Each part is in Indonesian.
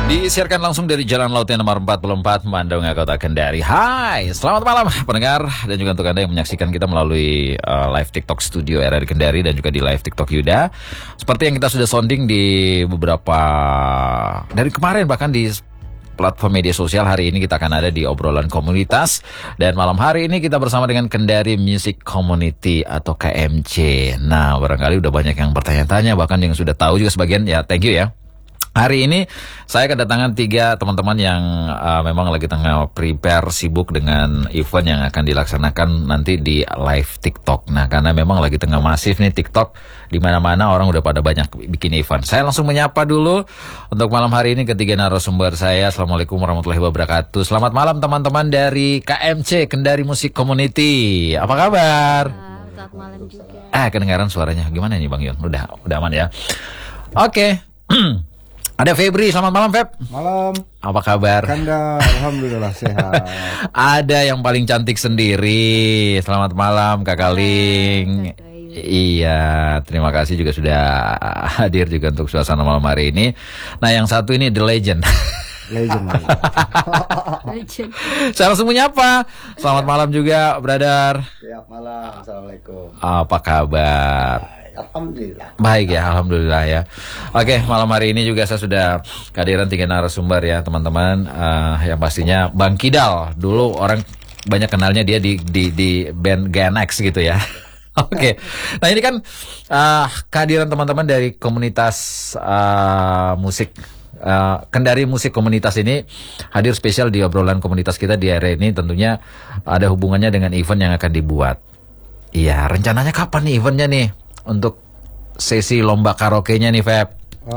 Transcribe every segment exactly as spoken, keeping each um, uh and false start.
Disiarkan langsung dari Jalan Laut yang nomor empat puluh empat, Mandonga, Kota Kendari. Hai, selamat malam pendengar, dan juga untuk Anda yang menyaksikan kita melalui uh, live TikTok Studio R R Kendari dan juga di live TikTok Yuda. Seperti yang kita sudah sounding di beberapa dari kemarin, bahkan di platform media sosial, hari ini kita akan ada di obrolan komunitas. Dan malam hari ini kita bersama dengan Kendari Music Community atau K M C. Nah, barangkali udah banyak yang bertanya-tanya, bahkan yang sudah tahu juga sebagian, ya thank you ya. Hari ini saya kedatangan tiga teman-teman yang uh, memang lagi tengah prepare, sibuk dengan event yang akan dilaksanakan nanti di live TikTok. Nah, karena memang lagi tengah masif nih TikTok, di mana-mana orang udah pada banyak bikin event. Saya langsung menyapa dulu untuk malam hari ini ketiga narasumber saya. Assalamualaikum warahmatullahi wabarakatuh. Selamat malam teman-teman dari K M C, Kendari Music Community. Apa kabar? Selamat malam juga. Ah, kedengaran suaranya. Gimana nih Bang Yon? Udah, udah aman ya? Oke. Okay. Ada Febri, selamat malam Feb. Malam. Apa kabar? Kanda, alhamdulillah sehat. Ada yang paling cantik sendiri. Selamat malam Kak Kaling. Iya, terima kasih juga sudah hadir juga untuk suasana malam hari ini. Nah, yang satu ini The Legend. Legend. Legend. Saya langsung menyapa. Selamat malam juga, brother. Siap malam, assalamualaikum. Apa kabar? Alhamdulillah. Baik ya, alhamdulillah ya. Oke, malam hari ini juga saya sudah kehadiran tiga narasumber ya teman-teman. Uh, yang pastinya Bang Kidal, dulu orang banyak kenalnya dia di di di band Ganex gitu ya. Oke, nah ini kan uh, kehadiran teman-teman dari komunitas uh, musik uh, Kendari Musik Komunitas ini hadir spesial di obrolan komunitas kita di area ini. Tentunya ada hubungannya dengan event yang akan dibuat. Iya, rencananya kapan nih eventnya nih? Untuk sesi lomba karaoke-nya nih, Feb.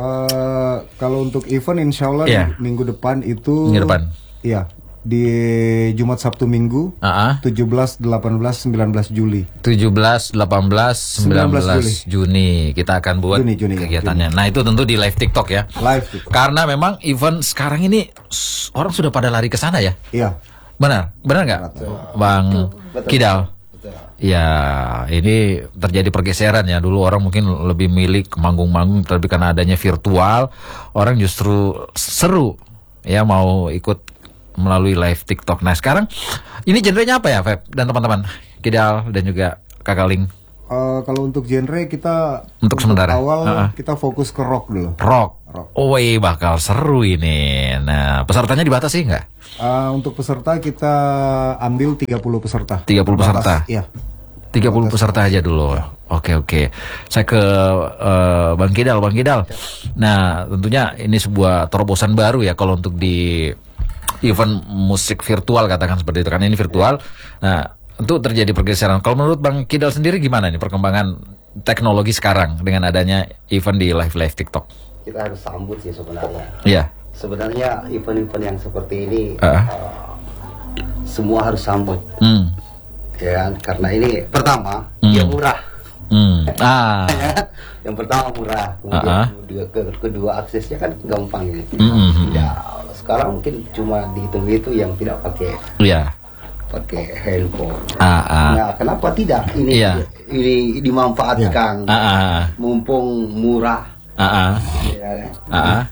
Uh, kalau untuk event, insya Allah yeah. minggu depan itu. Minggu depan. Iya, di Jumat, Sabtu, Minggu. Uh-huh. tujuh belas, delapan belas, sembilan belas Juli. tujuh belas, delapan belas, sembilan belas Juni kita akan buat Juni, Juni, kegiatannya. Juni. Nah itu tentu di live TikTok ya. Live TikTok. Karena memang event sekarang ini orang sudah pada lari ke sana ya. Iya. Benar, benar nggak, Bang Betul. Kidal? Ya, ini terjadi pergeseran ya. Dulu orang mungkin lebih milih ke manggung-manggung, tapi karena adanya virtual, orang justru seru ya mau ikut melalui live TikTok. Nah sekarang ini genrenya apa ya, Feb dan teman-teman Kidal dan juga Kak Kaling? Uh, kalau untuk genre kita untuk, untuk sementara awal uh-uh. kita fokus ke rock dulu. Rock. rock. Oh, iya bakal seru ini. Nah pesertanya dibatasi nggak? Uh, untuk peserta kita ambil tiga puluh peserta. tiga puluh peserta. Iya. tiga puluh peserta aja dulu. Oke oke. Saya ke uh, Bang Kidal, Bang Kidal. Nah, tentunya ini sebuah terobosan baru ya kalau untuk di event musik virtual, katakan seperti itu, karena ini virtual. Nah, untuk terjadi pergeseran. Kalau menurut Bang Kidal sendiri gimana nih perkembangan teknologi sekarang dengan adanya event di live-live TikTok? Kita harus sambut sih sebenarnya. Iya. Sebenarnya event-event yang seperti ini uh. uh, semua harus sambut. Hmm. Ya, karena ini pertama hmm. dia murah. Hmm. Ah. Yang pertama murah, kemudian uh-huh. kedua, kedua aksesnya kan gampang ya. Mm-hmm. Ya, sekarang mungkin cuma dihitung itu yang tidak pakai. Iya. Pakai handphone. Ah, ah. Nah, kenapa tidak ini yeah. ini dimanfaatkan? Yeah. Ah, ah. Mumpung murah. Ah, ah. Ya, ah, ah.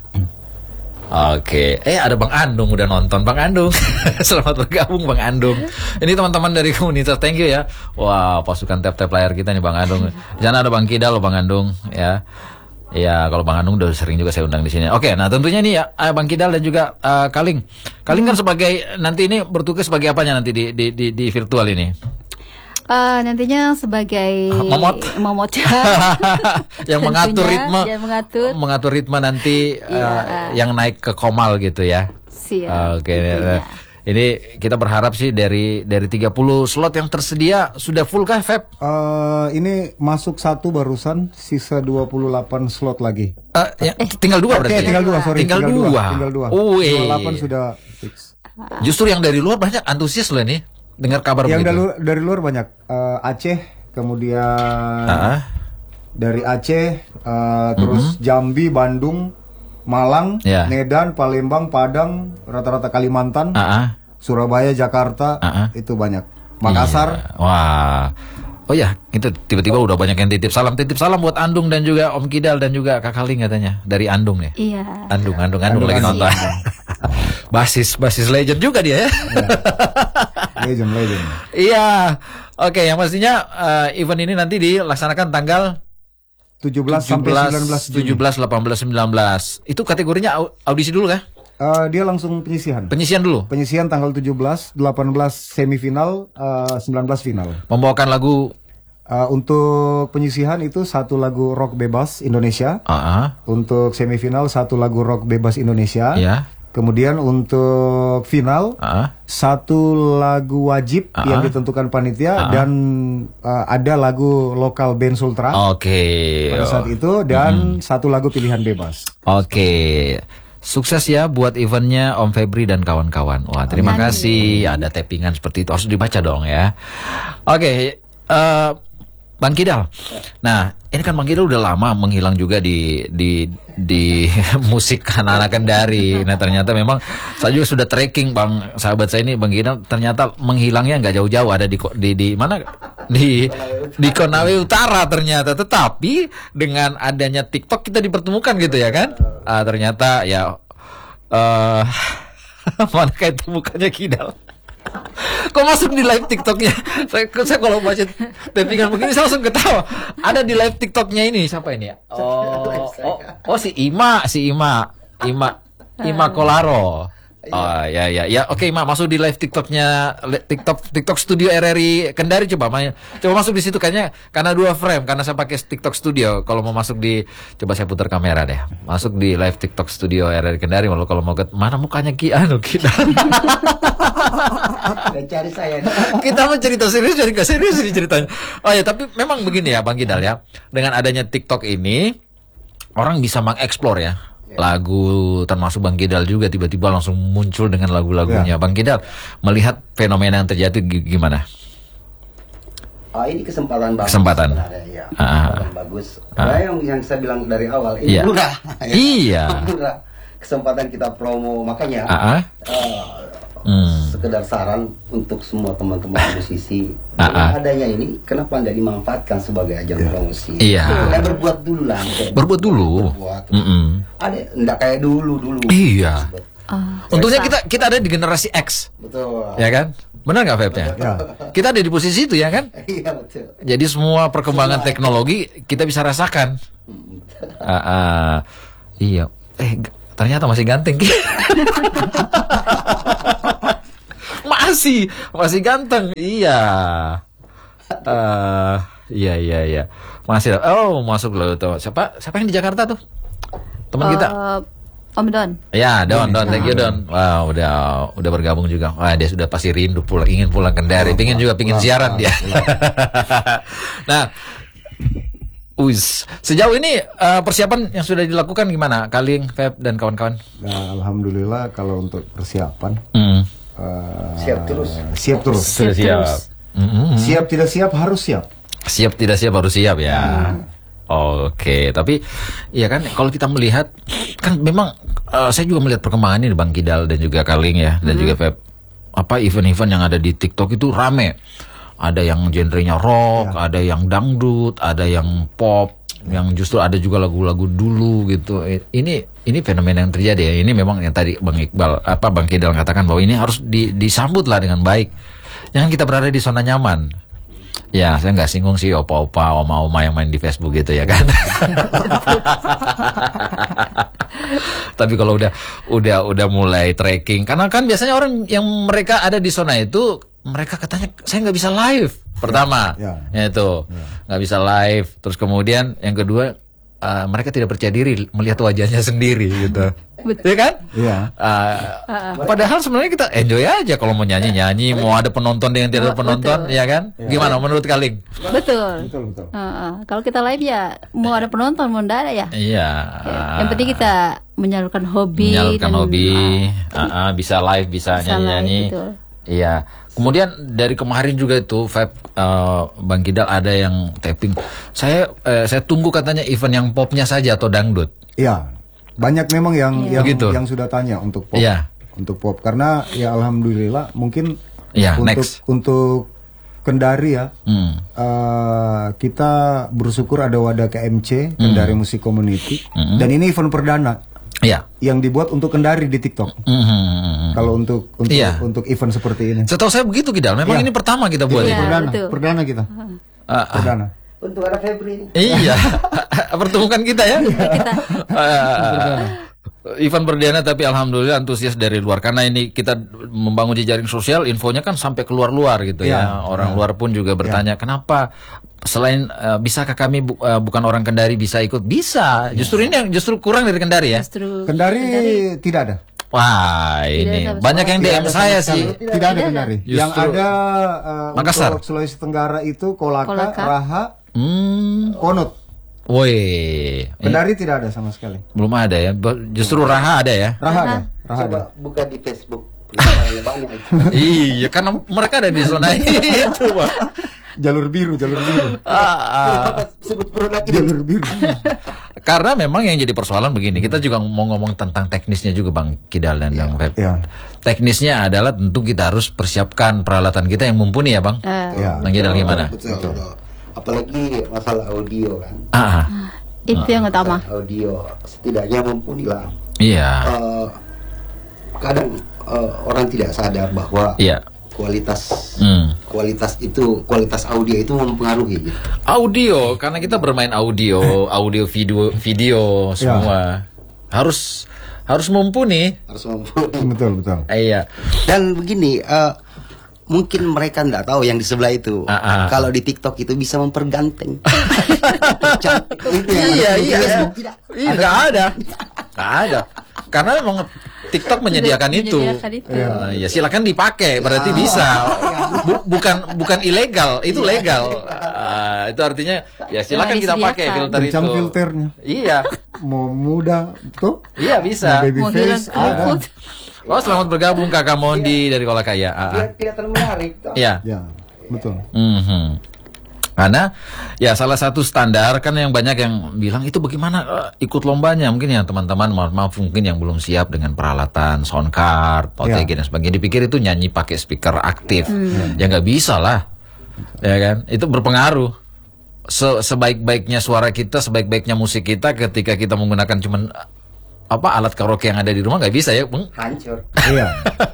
Oke, okay. eh ada Bang Andung udah nonton. Bang Andung, selamat bergabung Bang Andung. Ini teman-teman dari komunitas, thank you ya. Wah, pasukan tap-tap layar kita nih Bang Andung. Di sana ada Bang Kidal loh Bang Andung, ya. Ya, kalau Bang Andung udah sering juga saya undang di sini. Oke, nah tentunya nih ya Bang Kidal dan juga uh, Kaling. Kaling kan sebagai nanti ini bertugas sebagai apanya nanti di di di, di virtual ini? Uh, nantinya sebagai momot, momot yang mengatur ritme, yang mengatur, mengatur ritme nanti iya. uh, yang naik ke komal gitu ya. Siap. Oke, okay. Ini kita berharap sih dari dari tiga puluh slot yang tersedia sudah full kah, Feb? Uh, ini masuk satu barusan, sisa dua puluh delapan slot lagi. Uh, ya, eh, tinggal dua berarti. Okay, tinggal dua, sorry. Tinggal, tinggal dua. dua. Tinggal dua. dua puluh delapan sudah fix. Justru yang dari luar banyak antusias loh ini. Dengar kabar yang begitu. Yang dari, dari luar banyak. Uh, Aceh, kemudian uh-huh. dari Aceh, uh, terus uh-huh. Jambi, Bandung, Malang, yeah. Medan, Palembang, Padang, rata-rata Kalimantan, uh-huh. Surabaya, Jakarta, uh-huh. itu banyak. Makassar. Iya. Wah. Oh ya, itu tiba-tiba udah banyak yang titip salam, titip salam buat Andung dan juga Om Kidal dan juga Kak Kaling katanya dari Andung ya. Iya. Andung, Andung, Andung, Andung lagi nonton. basis, basis legend juga dia ya. Legend, legend. Iya. Oke, yang pastinya uh, event ini nanti dilaksanakan tanggal tujuh belas sampai sembilan belas Juni. tujuh belas, delapan belas, sembilan belas. Itu kategorinya audisi dulu kah? Uh, dia langsung penyisihan. Penyisihan dulu. Penyisihan tanggal tujuh belas, delapan belas semifinal, uh, sembilan belas final. Membawakan lagu uh, untuk penyisihan itu satu lagu rock bebas Indonesia. Uh-huh. Untuk semifinal satu lagu rock bebas Indonesia. Yeah. Kemudian untuk final uh-huh. satu lagu wajib uh-huh. yang ditentukan panitia uh-huh. dan uh, ada lagu lokal band Sultra. Oke. Okay. Pada saat itu dan hmm. satu lagu pilihan bebas. Oke. Okay. Sukses ya buat eventnya Om Febri dan kawan-kawan. Wah, terima Amin. kasih. Ada tappingan seperti itu harus dibaca dong ya. Oke, okay, uh, Bang Kidal. Nah, ini kan Bang Kidal udah lama menghilang juga di di di musik anak-anak Kendari. Nah, ternyata memang saya juga sudah tracking Bang, sahabat saya ini Bang Kidal ternyata menghilangnya nggak jauh-jauh, ada di di di mana? Di di Konawe Utara ternyata. Tetapi dengan adanya TikTok kita dipertemukan gitu ya kan? Uh, ternyata ya uh, mana kayak mukanya Kidal. Kok masuk di live TikToknya? Saya, saya kalau baca tappingan begini saya langsung ketawa. Ada di live TikToknya ini siapa ini ya? Oh, oh, oh si Ima, si Ima, Ima, Ima Kolaro. Oh ya ya ya oke okay, Ima masuk di live TikToknya TikTok TikTok Studio R R I Kendari coba main coba masuk di situ kayaknya karena dua frame karena saya pakai TikTok Studio kalau mau masuk di coba saya putar kamera deh masuk di live TikTok Studio R R I Kendari malu kalau mau ke mana mukanya Ki anu kita cari saya kita mau cerita serius jadi nggak serius ini ceritanya oh ya tapi memang begini ya Bang Kidal ya dengan adanya TikTok ini orang bisa mengeksplor ya lagu termasuk Bang Kidal juga tiba-tiba langsung muncul dengan lagu-lagunya. Ya. Bang Kidal melihat fenomena yang terjadi gimana? Oh, ini kesempatan bagus. Kesempatan. Ya. Ah. Kesempatan bagus. Ah. Nah, yang yang saya bilang dari awal ini ya. murah. Iya. Murah. Kesempatan kita promo makanya. Ah. Uh, Hmm. sekedar saran untuk semua teman-teman musisi dengan adanya ini kenapa tidak dimanfaatkan sebagai ajang yeah. promosi iya yeah. berbuat dulu lah berbuat dulu berbuat. Mm -mm. Ada enggak kayak dulu dulu iya uh, untungnya kita kita ada di generasi X betul ya kan benar nggak Feb ya kita ada di posisi itu ya kan iya betul jadi semua perkembangan semua teknologi kita bisa rasakan uh, uh, iya eh ternyata masih ganteng masih masih ganteng iya uh, iya iya iya masih oh masuk loh tuh siapa siapa yang di Jakarta tuh teman uh, kita Om Don ya Don Don thank you Don wow udah udah bergabung juga wah dia sudah pasti rindu pulang ingin pulang Kendari pingin juga pingin siaran dia nah Uis, sejauh ini uh, persiapan yang sudah dilakukan gimana, Kaling, Feb dan kawan-kawan? Nah, alhamdulillah kalau untuk persiapan mm. uh, siap terus, siap terus, siap, siap. Mm-hmm. siap tidak siap harus siap, siap tidak siap harus siap ya. Mm. Oke, tapi ya kan kalau kita melihat kan memang uh, saya juga melihat perkembangan ini Bang Kidal dan juga Kaling ya dan mm. juga Feb apa event-event yang ada di TikTok itu rame. Ada yang genrenya rock, ya. Ada yang dangdut, ada yang pop, yang justru ada juga lagu-lagu dulu gitu. Ini ini fenomena yang terjadi ya. Ini memang yang tadi Bang Iqbal apa Bang Kidal katakan bahwa ini harus di, disambut lah dengan baik. Jangan kita berada di zona nyaman. Ya, saya nggak singgung sih opa-opa, oma-oma yang main di Facebook gitu ya kan. Tapi kalau udah udah udah mulai tracking, karena kan biasanya orang yang mereka ada di zona itu mereka katanya saya nggak bisa live pertama ya, ya. itu nggak ya. bisa live terus kemudian yang kedua uh, mereka tidak percaya diri melihat wajahnya sendiri gitu ya kan ya. Uh, padahal sebenarnya kita enjoy aja kalau mau nyanyi nyanyi mau ada penonton dengan tidak ada penonton betul. Ya kan ya. Gimana menurut Kaling betul betul, betul. Uh, uh. Kalau kita live ya mau ada penonton mau tidak ada ya iya ya. Yang penting kita menyalurkan hobi menyalurkan dan, hobi uh, uh, uh, bisa live bisa nyanyi-nyanyi iya. Kemudian dari kemarin juga itu Feb uh, Bang Kidal ada yang tapping. Saya uh, saya tunggu katanya event yang popnya saja atau dangdut. Iya. Banyak memang yang ya. yang gitu. yang sudah tanya untuk pop. Ya. Untuk pop karena ya alhamdulillah mungkin ya, untuk next. untuk Kendari ya, hmm. uh, kita bersyukur ada wadah K M C, Kendari hmm. Music Community, hmm. dan ini event perdana ya. yang dibuat untuk Kendari di TikTok. Hmm. Kalau untuk untuk ya. untuk event seperti ini, setahu saya begitu Kidal. Memang ya. ini pertama kita buat. Ya, ini. Perdana, betul. perdana kita, uh, perdana. Untuk ada Febri. Iya, pertemukan kita ya. kita. uh, Event perdana tapi alhamdulillah antusias dari luar karena ini kita membangun jejaring sosial, infonya kan sampai keluar-luar gitu ya, ya. Orang ya. luar pun juga bertanya ya. kenapa selain uh, bisakah kami bu, uh, bukan orang Kendari bisa ikut? Bisa. Ya. Justru ini yang justru kurang dari Kendari ya. Justru Kendari, Kendari tidak ada. Wah ini tidak banyak yang D M saya sih. Tidak, tidak ada Kendari. Justru yang ada uh, Makassar, untuk Sulawesi Tenggara itu Kolaka, Kolaka. Raha, hmm. Konut. Woi, Kendari tidak ada sama sekali. Belum ada ya. Justru Raha ada ya. Raha ada. Raha Coba ada. buka di Facebook. Iya, karena mereka ada di zona itu, Pak. Jalur biru, jalur biru. Ah, ah. Sebut produk jalur biru. Karena memang yang jadi persoalan begini, kita juga mau ngomong tentang teknisnya juga Bang Kidal dan Bang Feb. Ya. Teknisnya adalah tentu kita harus persiapkan peralatan kita yang mumpuni ya Bang. Uh. Ya. Bang Kidal gimana? Betul, betul. betul. Apalagi masalah audio kan. Ah, itu yang utama. Audio setidaknya mumpuni lah. Iya. Uh, kadang uh, orang tidak sadar bahwa iya. kualitas hmm. kualitas itu kualitas audio itu mempengaruhi. Gitu. Audio karena kita bermain audio, audio video video semua ya. harus harus mumpuni. Harus mumpuni. Betul betul. Iya. Dan begini. Uh, Mungkin mereka nggak tahu yang di sebelah itu. Uh, uh. Kalau di TikTok itu bisa memperganteng. Itu iya iya. Tidak. Iya nggak ada. Nggak ada. Karena memang TikTok menyediakan itu. itu. Ya. ya silakan dipakai. Berarti ya. bisa. Bu, bukan bukan ilegal. Itu legal. Uh, itu artinya ya silakan kita pakai filter itu. Macam filternya. Iya. Mau muda tuh? Iya bisa. Baby face ada. Oh selamat bergabung Kakak Mondi dari Kolakaya. Tidak tidak terlalu menarik. Iya. Ya betul. Mm-hmm. Karena ya salah satu standar kan yang banyak yang bilang itu bagaimana uh, ikut lombanya mungkin ya teman-teman maaf, maaf mungkin yang belum siap dengan peralatan sound card, O T G ya. dan sebagainya dipikir itu nyanyi pakai speaker aktif. Hmm. Ya nggak bisa lah. Ya kan? Itu berpengaruh. Se- sebaik-baiknya suara kita, sebaik-baiknya musik kita ketika kita menggunakan cuman apa alat karaoke yang ada di rumah nggak bisa ya, Bang? Hancur. Iya.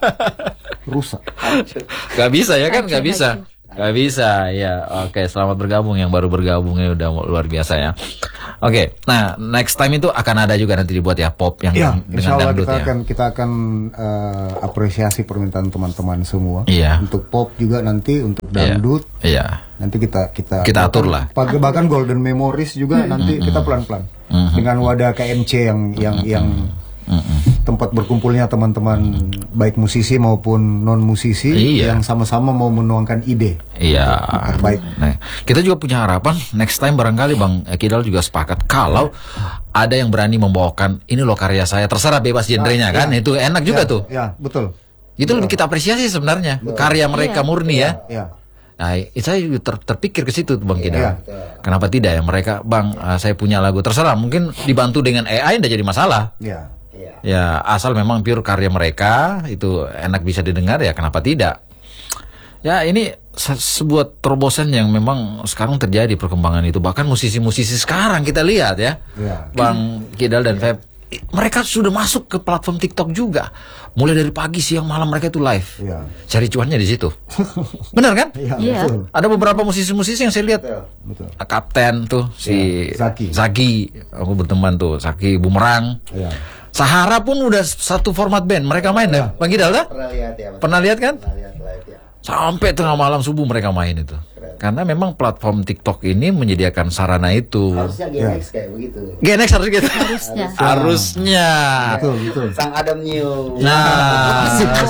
Rusak. Hancur. Nggak bisa ya kan? Nggak bisa. Nggak bisa ya. Oke, selamat bergabung yang baru bergabungnya udah luar biasa ya. Oke, nah next time itu akan ada juga nanti dibuat ya pop yang ya, dengan dangdut kita ya. Akan, kita akan uh, apresiasi permintaan teman-teman semua. Iya. Untuk pop juga nanti untuk dangdut. Iya. iya. Nanti kita kita kita atur lah. Bahkan Golden Memories juga hmm. nanti hmm. kita pelan-pelan hmm. dengan wadah K M C yang yang hmm. yang hmm. tempat berkumpulnya teman-teman baik musisi maupun non musisi iya. yang sama-sama mau menuangkan ide. Iya. Baik. Nah, kita juga punya harapan next time barangkali Bang Kidal juga sepakat kalau ada yang berani membawakan ini loh karya saya terserah bebas genrenya nah, kan iya. itu enak juga ya, tuh. Ya betul. Itu lebih kita apresiasi sebenarnya betul. Karya mereka iya. murni ya. Iya. Nah, saya juga ter, terpikir ke situ Bang Kidal. Iya. Kenapa tidak ya mereka, Bang, uh, saya punya lagu terserah, mungkin dibantu dengan A I tidak jadi masalah. Iya. Ya, asal memang pure karya mereka itu enak bisa didengar ya, kenapa tidak? Ya, ini se- sebuah terobosan yang memang sekarang terjadi perkembangan itu. Bahkan musisi-musisi sekarang kita lihat ya, ya. Bang Kidal dan Feb, mereka sudah masuk ke platform TikTok juga. Mulai dari pagi, siang, malam mereka itu live. Ya. Cari cuannya di situ. Benar kan? Iya. Ya. Ada beberapa musisi-musisi yang saya lihat. Betul. Kapten tuh si ya. Zaki. Zaki, aku berteman tuh, Zaki Bumerang. Ya. Sahara pun udah satu format band. Mereka main ya. Bang Kidal kan? Pernah lihat ya. Pernah lihat kan? Pernah lihat live ya. Sampai tengah malam subuh mereka main itu. Keren. Karena memang platform TikTok ini menyediakan sarana itu. Harusnya G N X ya. kayak begitu. G N X harus gitu. Harusnya. Harusnya. Betul, betul. Sang Adam New. Nah.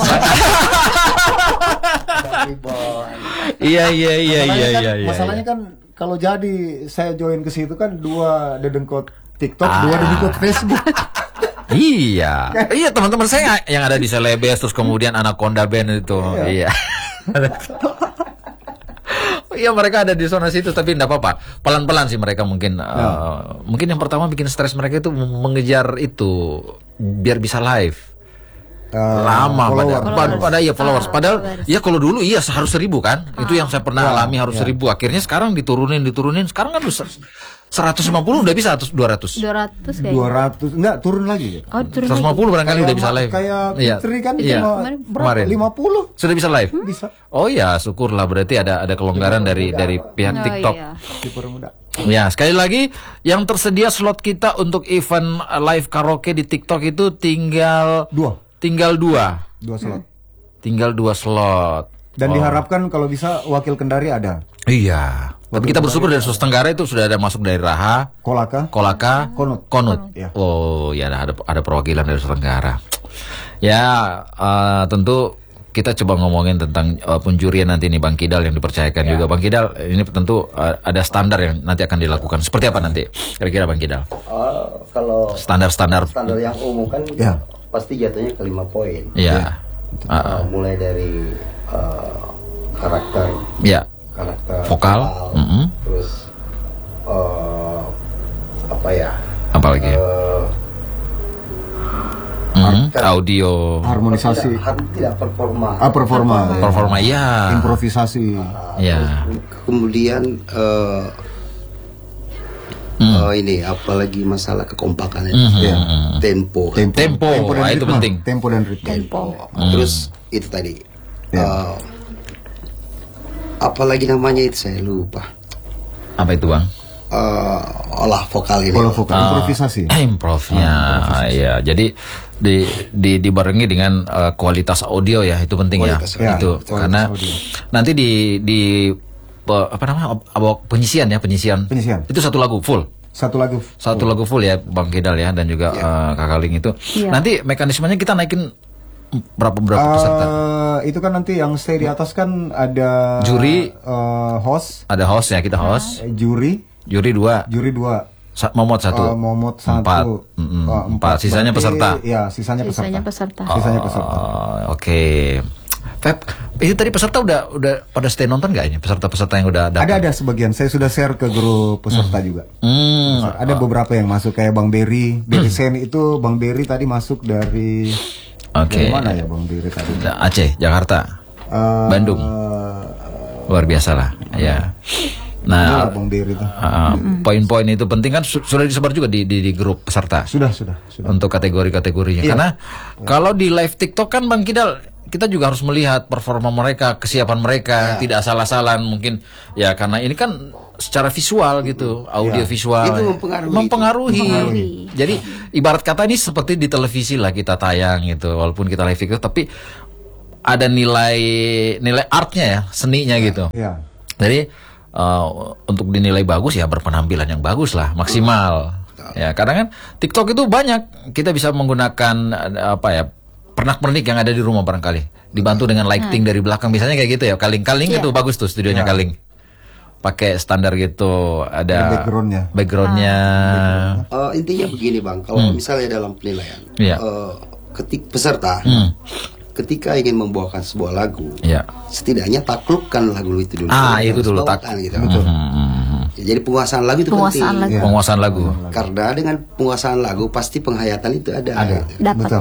Iya iya iya iya iya. Masalahnya kan kalau jadi saya join ke situ kan dua dedengkot TikTok, ah. dua dedengkot Facebook. Iya, iya teman-teman saya yang ada di Celebes terus kemudian Anaconda Band itu, iya. Iya mereka ada di zona situ tapi tidak apa-apa, pelan-pelan sih mereka mungkin, ya. uh, mungkin yang pertama bikin stres mereka itu mengejar itu biar bisa live. uh, lama follower. pada pada iya followers. Padahal followers. ya kalau dulu iya harus seribu kan. Ah. Itu yang saya pernah ya, alami harus ya. seribu. Akhirnya sekarang diturunin diturunin. Sekarang kan seratus lima puluh udah bisa atau dua ratus. dua ratus kayaknya. dua ratus enggak turun lagi. Oh, turun. seratus lima puluh barangkali kayak udah bisa live. Kayak Fitri kan iya. Kemarin lima puluh sudah bisa live. Hmm? Bisa. Oh ya, syukurlah berarti ada ada kelonggaran dari dari pihak oh, TikTok. Iya. Dipermudah. Ya, sekali lagi yang tersedia slot kita untuk event live karaoke di TikTok itu tinggal dua. Tinggal dua. Dua slot. Hmm. Tinggal dua slot. Dan oh. diharapkan kalau bisa wakil Kendari ada. Iya. Tapi kita bersyukur dari Sulawesi Tenggara itu sudah ada masuk dari Raha, Kolaka, Kolaka, Konut. Konut. Ya. Oh, ya ada ada perwakilan dari Sulawesi Tenggara. Ya, uh, tentu kita coba ngomongin tentang uh, penjurian nanti nih Bang Kidal yang dipercayakan ya. juga Bang Kidal. Ini tentu uh, ada standar yang nanti akan dilakukan. Seperti apa nanti? Kira-kira Bang Kidal? Uh, kalau standar-standar standar yang umum kan ya. pasti jatuhnya ke lima poin. Iya. Ya. Uh, uh. Mulai dari uh, karakter. Ya. Karakter vokal, vokal mm -hmm. terus uh, apa ya? Apalagi? Uh, mm -hmm. Audio, harmonisasi, tidak, tidak performa, ah, performa, performa, performa ya, improvisasi, uh, ya. Kemudian uh, mm. uh, ini apalagi masalah kekompakan, mm -hmm. ya. tempo, tempo, tempo, tempo dan ah, itu penting, tempo dan ritme. Tempo. Mm. Terus itu tadi. Ya. Uh, apalagi namanya itu saya lupa. Apa itu Bang? Uh, olah vokal ini. Olah vokal, improvisasi. Uh, improvnya, ah, ya. Jadi di, di dibarengi dengan uh, kualitas audio ya, itu penting kualitas ya. ya. Itu kualitas karena audio. Nanti di di uh, apa namanya penyisian ya penyisian. Penyisian. Itu satu lagu full. Satu lagu. Satu full. lagu full ya Bang Kidal ya dan juga ya. uh, Kakak Ling itu. Ya. Nanti mekanismenya kita naikin berapa berapa peserta? Uh, itu kan nanti yang stay di atas kan ada juri, uh, host, ada host ya kita host, uh, juri, juri dua, juri dua, Sa momot satu, uh, momot satu, empat, mm -mm. uh, empat, sisanya berarti, peserta, ya sisanya peserta, sisanya peserta, oh, sisanya peserta. Oke, okay. Feb, itu tadi peserta udah udah pada stay nonton nggak ini peserta-peserta yang udah datang? Ada ada sebagian, saya sudah share ke grup peserta hmm. juga. Hmm. Ada beberapa yang masuk kayak Bang Berry, Berry Sen itu Bang Berry tadi masuk dari Oke. Okay. Mana ya Bang Berry tadi? Aceh, Jakarta, uh, Bandung. Uh, Luar biasa lah, ya. Nah, Bang Berry itu. Uh, poin-poin itu penting kan su sudah disebar juga di, di di grup peserta. Sudah, sudah, sudah. Untuk kategori-kategorinya. Iya. Karena ya. Kalau di live TikTok kan Bang Kidal kita juga harus melihat performa mereka, kesiapan mereka, ya. Tidak salah-salah mungkin ya karena ini kan secara visual gitu, audio ya. Visual itu mempengaruhi. Mempengaruhi. Itu. mempengaruhi. Jadi ibarat kata ini seperti di televisi lah kita tayang gitu, walaupun kita live TikTok tapi ada nilai nilai artnya ya, seninya ya. Gitu. Ya. Jadi uh, untuk dinilai bagus ya berpenampilan yang bagus lah, maksimal. Ya, karena kan TikTok itu banyak kita bisa menggunakan apa ya? Pernak-pernik yang ada di rumah barangkali dibantu dengan lighting hmm. dari belakang misalnya kayak gitu ya kaling-kaling yeah. Itu bagus tuh studionya yeah. Kaling pakai standar gitu ada backgroundnya backgroundnya uh, intinya begini Bang kalau hmm. misalnya dalam penilaian yeah. uh, ketik peserta hmm. ketika ingin membawakan sebuah lagu yeah. setidaknya taklukkan lagu itu dulu ah itu dulu tak gitu. Betul. Hmm. Ya, jadi penguasaan lagu itu penguasaan penting lagu. penguasaan lagu karena dengan penguasaan lagu pasti penghayatan itu ada ada gitu. Dapat. Betul.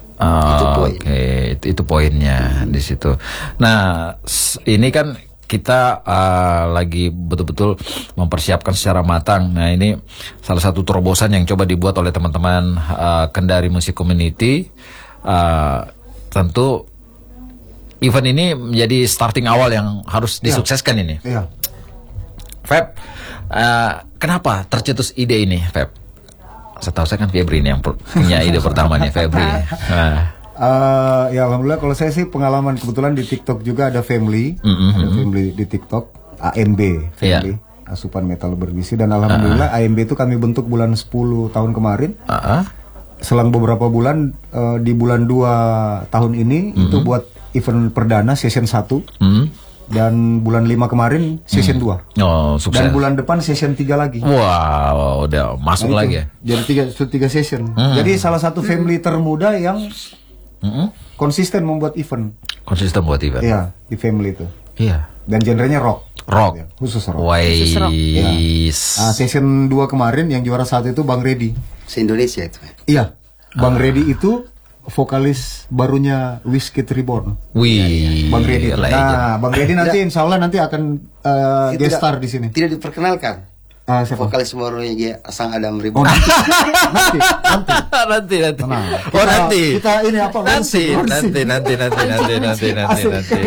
Oh, Oke, okay. itu, itu poinnya di situ. Nah, ini kan kita uh, lagi betul-betul mempersiapkan secara matang. Nah, ini salah satu terobosan yang coba dibuat oleh teman-teman uh, Kendari Music Community. Uh, tentu event ini menjadi starting awal yang harus disukseskan ya. Ini. Iya. Feb, uh, kenapa tercetus ide ini, Feb? Setahu saya kan Febri ini yang punya ide pertama nih, Febri. Nah. Uh, ya alhamdulillah kalau saya sih pengalaman kebetulan di TikTok juga ada family, mm-hmm. ada family di TikTok A M B, family yeah. Asupan Metal Berbisi dan alhamdulillah uh-huh. A M B itu kami bentuk bulan sepuluh tahun kemarin. Uh-huh. Selang beberapa bulan uh, di bulan dua tahun ini mm-hmm. itu buat event perdana season satu. Mm-hmm. Dan bulan lima kemarin season hmm. dua. Oh, sukses. Dan bulan depan season tiga lagi. Wow, udah masuk nah, lagi ya. Jadi tiga, tiga session. Hmm. Jadi salah satu family termuda yang hmm. konsisten membuat event. Konsisten membuat event. Iya, di family itu. Iya. Dan genrenya rock. Rock. Ya, khusus rock. Wais. Khusus rock. Ya. Nah, season dua kemarin yang juara satu itu Bang Redi. Se-Indonesia itu. Iya. Bang ah. Redi itu vokalis barunya Wizkid Reborn. Wih, Bang Redi. Nah, Bang Redi nanti insya Allah nanti akan uh, guest star di sini. Tidak diperkenalkan. Uh, vokalis barunya dia Sang Adam Reborn. Oh, nanti, nanti, nanti, nanti. Nah, oh kita, nanti. Kita ini apa? Nanti, nanti, nanti, nanti, nanti, nanti, nanti, nanti.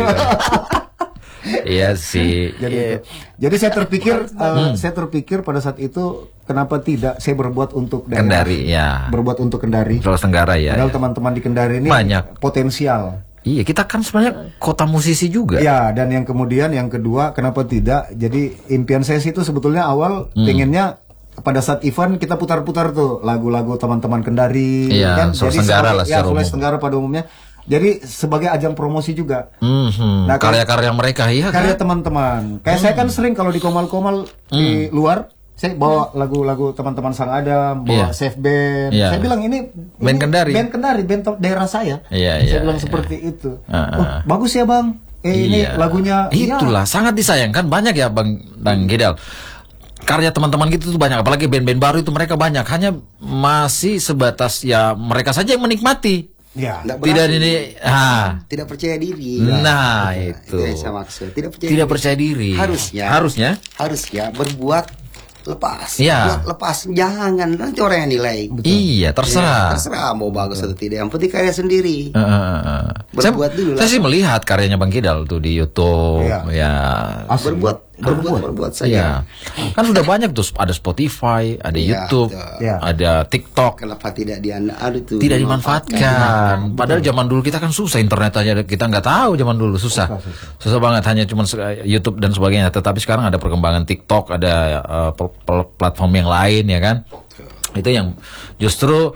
Iya sih. Jadi, yeah. jadi saya terpikir, uh, hmm. saya terpikir pada saat itu kenapa tidak saya berbuat untuk daerah, Kendari, ya. Berbuat untuk Kendari. Sulawesi Tenggara ya. Padahal ya. teman-teman di Kendari ini banyak potensial. Iya, kita kan sebenarnya kota musisi juga. Ya, dan yang kemudian yang kedua, kenapa tidak? Jadi impian saya sih itu sebetulnya awal hmm. pengennya pada saat event kita putar-putar tuh lagu-lagu teman-teman Kendari, iya, kan? Sulawesi Tenggara lah ya, Sulawesi Tenggara pada umumnya. Jadi sebagai ajang promosi juga. Mm-hmm. Nah, karya-karya mereka ya. Karya kan? Teman-teman. Kayak mm. saya kan sering kalau di komal-komal mm. di luar, saya bawa lagu-lagu teman-teman Sang Adam, bawa yeah. Safe Band. Yeah. Saya bilang ini, ini band Kendari. Band Kendari, band daerah saya. Yeah, saya yeah, bilang yeah. seperti itu. Uh-uh. Oh, bagus ya Bang. Eh iya. Ini lagunya. Itulah ya. Sangat disayangkan, banyak ya Bang Bang Gidal. Karya teman-teman gitu tuh banyak, apalagi band-band baru itu mereka banyak, hanya masih sebatas ya mereka saja yang menikmati. Ya, tidak ini, ha. tidak percaya diri. Nah, nah itu. itu. Itu saya maksud. Tidak percaya. Tidak diri. percaya diri. Harusnya. Harusnya. Harusnya berbuat lepas. Ya. Buat lepas. Jangan nanti orang yang nilai. Betul. Iya, terserah. Ya, terserah mau bagus atau tidak. Yang penting karya sendiri. Uh, uh, uh. Berbuat saya, dulu. Saya sih melihat karyanya Bang Kidal tuh di YouTube. Ya. ya. Berbuat. Berbuat, berbuat saja. Ya. Kan sudah banyak tuh, ada Spotify, ada ya, YouTube, ya. ada TikTok. Kenapa tidak diandalkan itu? Tidak dimanfaatkan. dimanfaatkan. Padahal zaman dulu kita kan susah, internet aja kita nggak tahu zaman dulu susah. Susah, susah. susah banget, hanya cuma YouTube dan sebagainya. Tetapi sekarang ada perkembangan TikTok, ada uh, platform yang lain ya kan. Itu yang justru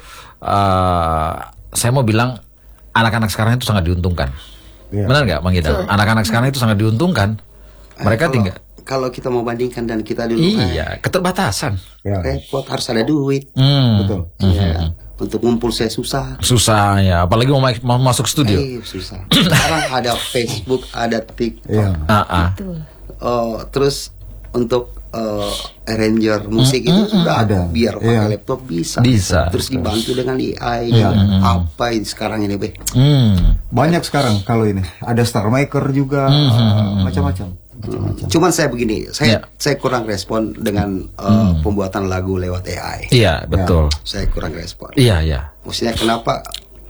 uh, saya mau bilang anak-anak sekarang itu sangat diuntungkan. Ya. Benar nggak, Bang Gidal? Anak-anak sekarang itu sangat diuntungkan. Mereka kalau, tinggal. Kalau kita mau bandingkan dan kita dulu, iya, eh, keterbatasan. Ya. Repot, harus ada duit. Hmm. Betul. Ya. Hmm. Untuk ngumpul saya susah. Susah ya, apalagi mau, mau masuk studio. Eh, susah. Sekarang ada Facebook, ada TikTok. Ya. Uh-uh. Uh, terus untuk uh, arranger musik mm, itu mm, sudah ada. Biar pakai yeah. laptop bisa. Bisa. Terus dibantu dengan A I. Yeah. Mm, apa ini sekarang ini, Be? Mm. Banyak sekarang kalau ini. Ada Star Maker juga, mm, uh, macam-macam. Hmm. Cuman saya begini, saya yeah. saya kurang respon dengan uh, hmm. pembuatan lagu lewat A I. Iya, betul. Ya, saya kurang respon. Iya, iya. Maksudnya kenapa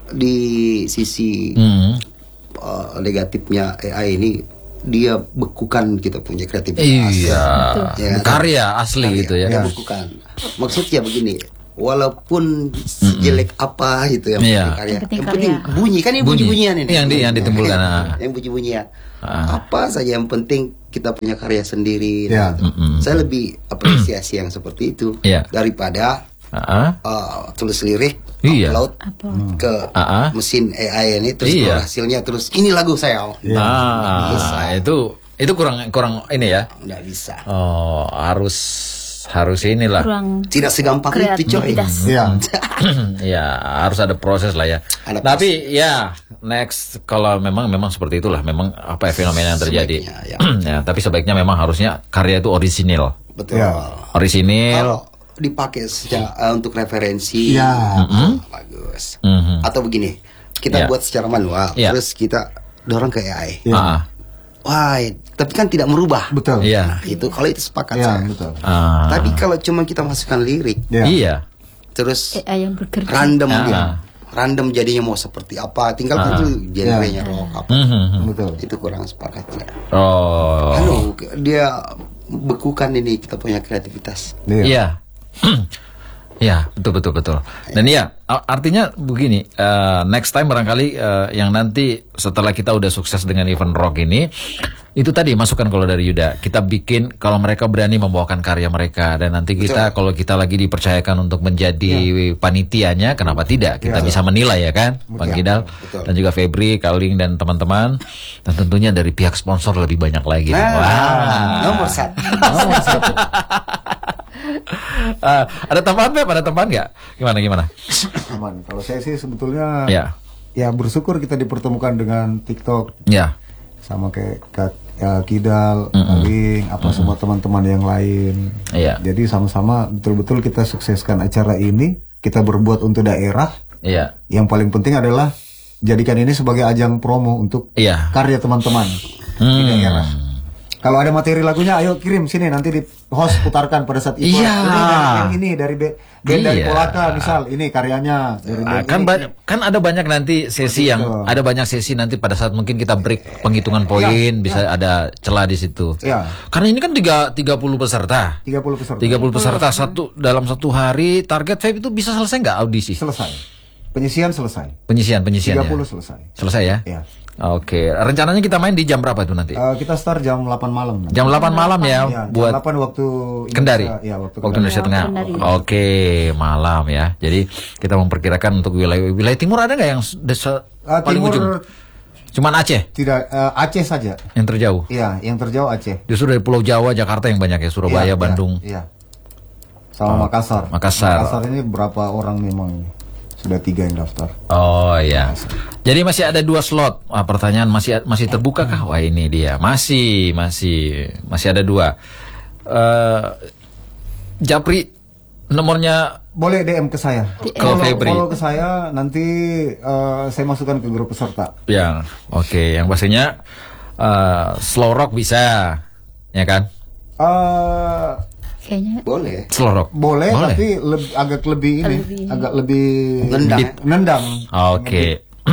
di sisi hmm. uh, negatifnya A I ini dia bekukan kita punya kreativitas. Iya. Ya, karya asli karya, gitu ya. Dia bekukan. Maksudnya begini, walaupun sejelek mm-hmm. apa gitu yang yeah. karya, yang penting, yang penting bunyi kan ini bunyi-bunyian ini. Yang di, yang ditimbulkan. Yang bunyi-bunyian. Ah. Apa saja yang penting kita punya karya sendiri. Yeah. Gitu. Mm-hmm. Saya lebih apresiasi yang seperti itu yeah. daripada uh-huh. uh, tulis lirik, iya. upload Apa? ke uh-huh. mesin A I ini terus iya. hasilnya terus ini lagu saya. Yeah. Ah, bisa. itu itu kurang kurang ini ya. Nggak bisa. Oh, harus harus inilah. Kurang tidak segampang itu, coy. Iya. Ya, harus ada proses lah ya. Ada Tapi proses. ya, next kalau memang memang seperti itulah, memang apa ya, fenomena yang terjadi. Ya. Ya, tapi sebaiknya memang harusnya karya itu orisinil. Betul. Ya. Orisinil. Kalau dipakai secara uh, untuk referensi, ya. mm-hmm. bagus. Mm-hmm. Atau begini, kita ya. buat secara manual, ya. terus kita dorong ke A I. Ya. Ah. Wah, tapi kan tidak merubah. Betul. Iya. Nah, itu kalau itu sepakat ya, saya. Betul. Ah. Tapi kalau cuma kita masukkan lirik, ya. iya. Terus A I yang bekerja. random ah. dia, random jadinya mau seperti apa, tinggal ah. itu genrenya ya. rock apa. Mm-hmm. Betul. Itu kurang sepakat ya. Oh. Halo, dia bekukan ini kita punya kreativitas. Iya. Iya. Ya, betul betul betul. Dan ya, artinya begini, uh, next time barangkali uh, yang nanti setelah kita udah sukses dengan event rock ini, itu tadi masukan kalau dari Yuda, kita bikin kalau mereka berani membawakan karya mereka, dan nanti kita betul. Kalau kita lagi dipercayakan untuk menjadi ya. Panitianya, kenapa tidak? Kita ya. Bisa menilai ya kan, betul. Bang Kidal betul. Dan juga Febri, Kaling dan teman-teman, dan tentunya dari pihak sponsor lebih banyak lagi. Nah, wah, nomor satu. Nomor satu. Uh, ada tambahan Beb? Ada tambahan nggak? Gimana gimana? Aman. Kalau saya sih sebetulnya ya, ya bersyukur kita dipertemukan dengan TikTok. Ya. Sama kayak Kak ya, Kidal, mm-mm. Aling, apa mm-mm. semua teman-teman yang lain. Iya. Jadi sama-sama betul-betul kita sukseskan acara ini. Kita berbuat untuk daerah. Iya. Yang paling penting adalah jadikan ini sebagai ajang promo untuk iya. karya teman-teman hmm. di daerah. Kalau ada materi lagunya, ayo kirim sini nanti di host putarkan pada saat itu. Iya. Ini dari ini dari band iya. dari Polaka misal, ini karyanya. Dari nah, kan ba- kan ada banyak nanti sesi yang itu. Ada banyak sesi nanti pada saat mungkin kita break penghitungan poin ya, bisa ya. Ada celah di situ. Ya. Karena ini kan tiga tiga puluh peserta. tiga puluh peserta. tiga puluh peserta satu dalam satu hari target Vape itu bisa selesai nggak audisi? Selesai. Penyisian selesai. Penyisian penyisian. tiga puluh ya? selesai. Selesai ya? Iya. Oke, rencananya kita main di jam berapa itu nanti? Uh, kita start jam delapan malam. Nanti. Jam delapan malam ya, ya buat jam delapan waktu Kendari. Ya, waktu, waktu Indonesia Tengah. Oke, malam ya. Jadi kita memperkirakan untuk wilayah wilayah timur ada nggak yang desa uh, paling timur, ujung? Cuman Aceh? Tidak, uh, Aceh saja. Yang terjauh? Iya, yang terjauh Aceh. Justru dari Pulau Jawa, Jakarta yang banyak ya, Surabaya, ya, Bandung. Iya. Sama oh, Makassar. Makassar. Makassar ini berapa orang memang? Sudah tiga yang daftar. Oh ya. Jadi masih ada dua slot. Wah, pertanyaan masih masih terbuka kah? Wah ini dia. Masih masih masih ada dua. Uh, Japri nomornya boleh D M ke saya. Ke Febri. Kalau ke saya nanti uh, saya masukkan ke grup peserta. Ya, oke. Okay. Yang pastinya uh, slow rock bisa, ya kan? Uh, Kayaknya boleh. Slow rock. Boleh, boleh. Tapi lebih, agak lebih ini, lebih. agak lebih nendang. Nendang. Oke. Okay.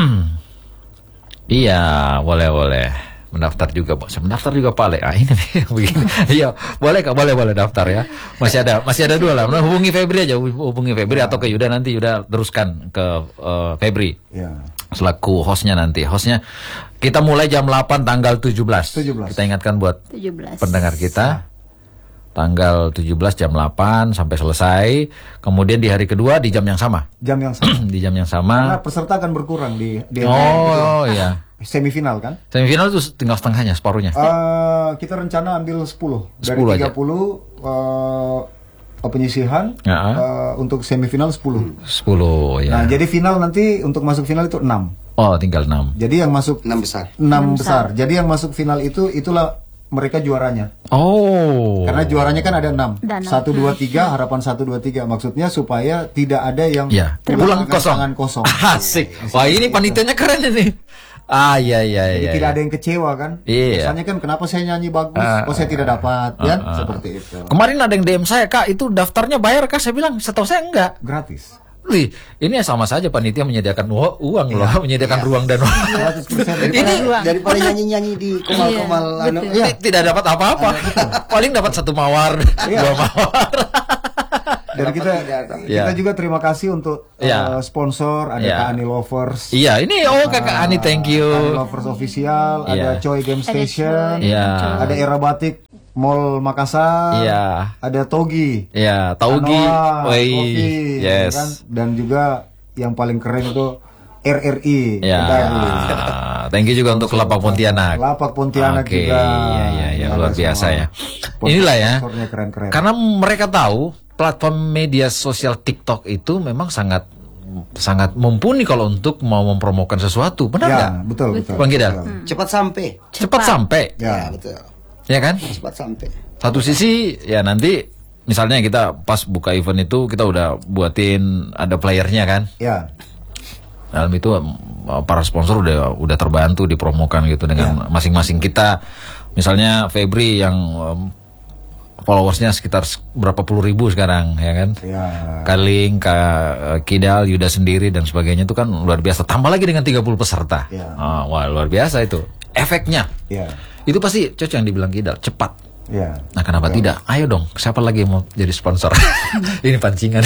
Iya, boleh boleh. Mendaftar juga, Pak. Saya mendaftar juga Pale. Ah, ini begini. Iya, boleh Kak, boleh boleh daftar ya. Masih ada masih ada dua lah. Nah, hubungi Febri aja, hubungi Febri ya. Atau ke Yuda nanti Yuda teruskan ke uh, Febri. Ya. Selaku hostnya nanti. Hostnya kita mulai jam delapan tanggal tujuh belas. tujuh belas. Kita ingatkan buat tujuh belas. Pendengar kita. Tanggal tujuh belas jam delapan sampai selesai. Kemudian di hari kedua di jam yang sama. Jam yang sama. Di jam yang sama. Karena peserta akan berkurang di, di Oh, oh iya. Semifinal kan? Semifinal itu tinggal setengahnya, separuhnya. Uh, kita rencana ambil sepuluh. Dari sepuluh tiga puluh uh, penyisihan ya. uh, untuk semifinal sepuluh. sepuluh ya. Nah, jadi final nanti untuk masuk final itu enam. Oh, tinggal enam. Jadi yang masuk enam besar. enam besar. Jadi yang masuk final itu itulah mereka juaranya. Oh. Karena juaranya kan ada enam. Satu dua tiga harapan satu dua tiga maksudnya supaya tidak ada yang ya. pulang kosong. Tangan kosong. Asik. Wah ini panitianya keren ini. Ah iya iya Jadi iya. tidak iya. ada yang kecewa kan? Iya. Biasanya kan kenapa saya nyanyi bagus, uh, kok saya tidak dapat, uh, kan? Uh, Seperti itu. Kemarin ada yang D M saya, Kak, itu daftarnya bayar Kak? Saya bilang, setahu saya enggak. Gratis. Wih, ini sama saja panitia menyediakan uang loh, ya, menyediakan ya. ruang dan uang. Ini daripada nyanyi-nyanyi di komal-komal iya, anu, ya. Tidak dapat apa-apa. Paling dapat satu mawar, ya. dua mawar. Dan kita kita ya. juga terima kasih untuk ya. uh, sponsor, ada ya. Kak Ani Lovers. Iya, ini oh Kakak Ani, thank you. Ani Lovers Official, ya. ada Choi Game Station, ya. ada Era Batik Mall Makassar, iya. ada Togi, iya, Togi, Kopi, yes. kan? Dan juga yang paling keren itu R R I. Ya. Thank you juga untuk Lapak Pontianak. Lapak Pontianak okay. juga. Iya, iya, ya, luar biasa ya. Inilah ya. Keren-keren. Karena mereka tahu platform media sosial TikTok itu memang sangat sangat mumpuni kalau untuk mau mempromokan sesuatu. Benar nggak? Ya, betul, betul. Bang Gidal. Hmm. Cepat sampai. Cepat, Cepat sampai. Ya, ya betul. Ya kan? Cepat sampai. Satu sisi ya nanti misalnya kita pas buka event itu kita udah buatin ada playernya kan? Ya. Dalam itu para sponsor udah udah terbantu dipromokan gitu dengan masing-masing ya. Kita. Misalnya Febri yang um, followersnya sekitar berapa puluh ribu sekarang ya kan? Ya. Kaling, Kak Kidal, Yuda sendiri dan sebagainya itu kan luar biasa. Tambah lagi dengan tiga puluh peserta. Ya. Oh, wah luar biasa itu. Efeknya. Ya. Itu pasti cocok yang dibilang Kidal, cepat. Ya. Nah kenapa ya. tidak? Ayo dong, siapa lagi yang mau jadi sponsor? Ini pancingan.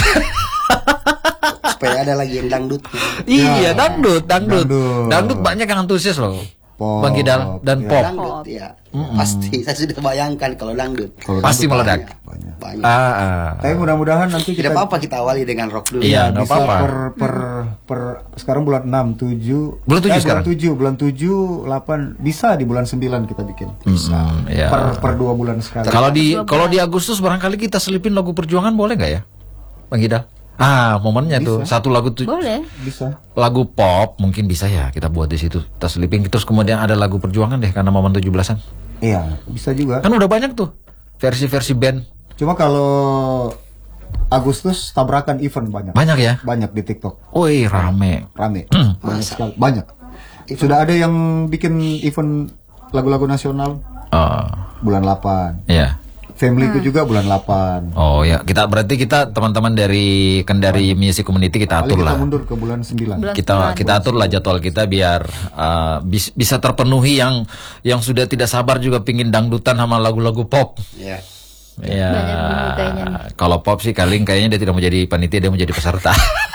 Supaya ada lagi yang dangdut. Iya, dangdut, dangdut, dangdut. Dangdut banyak yang antusias loh. Pop, Bang Kidal dan ya. pop. Dangdut ya. Mm-hmm. Pasti saya sudah bayangkan kalau dangdut. Kalo pasti dangdut meledak. Banyak. Banyak. Ah, ah. Tapi mudah-mudahan nanti kita tidak apa-apa kita awali dengan rock dulu. Iya, bisa apa-apa. per per per sekarang bulan enam, tujuh. Bulan tujuh eh, sekarang. Bulan tujuh, bulan tujuh, delapan bisa di bulan sembilan kita bikin. Bisa. Mm, ya. Per per dua bulan sekali. Kalau di kalau di Agustus barangkali kita selipin lagu Perjuangan boleh nggak ya? Bang Kidal? Ah, momennya bisa. Tuh satu lagu tuh boleh. Bisa. Lagu pop mungkin bisa ya kita buat di situ. Kita selipin terus kemudian ada lagu Perjuangan deh karena momen tujuh belasan. Iya, bisa juga. Kan udah banyak tuh versi-versi band. Cuma kalau Agustus tabrakan event banyak. Banyak ya? Banyak di TikTok. Woi, rame. Rame. Banyak sekali. Banyak. Sudah ada yang bikin event lagu-lagu nasional. Uh. Bulan delapan. Iya. Familyku hmm. juga bulan delapan. Oh ya, kita berarti kita teman-teman dari Kendari oh. Music Community kita atur lah. Kita mundur ke bulan sembilan. Bulan kita sembilan. Kita atur lah jadwal kita biar uh, bis, bisa terpenuhi yang yang sudah tidak sabar juga pingin dangdutan sama lagu-lagu pop. Iya. Yeah. Ya. Kalau pop sih Kaling kayaknya dia tidak mau jadi panitia, dia mau jadi peserta.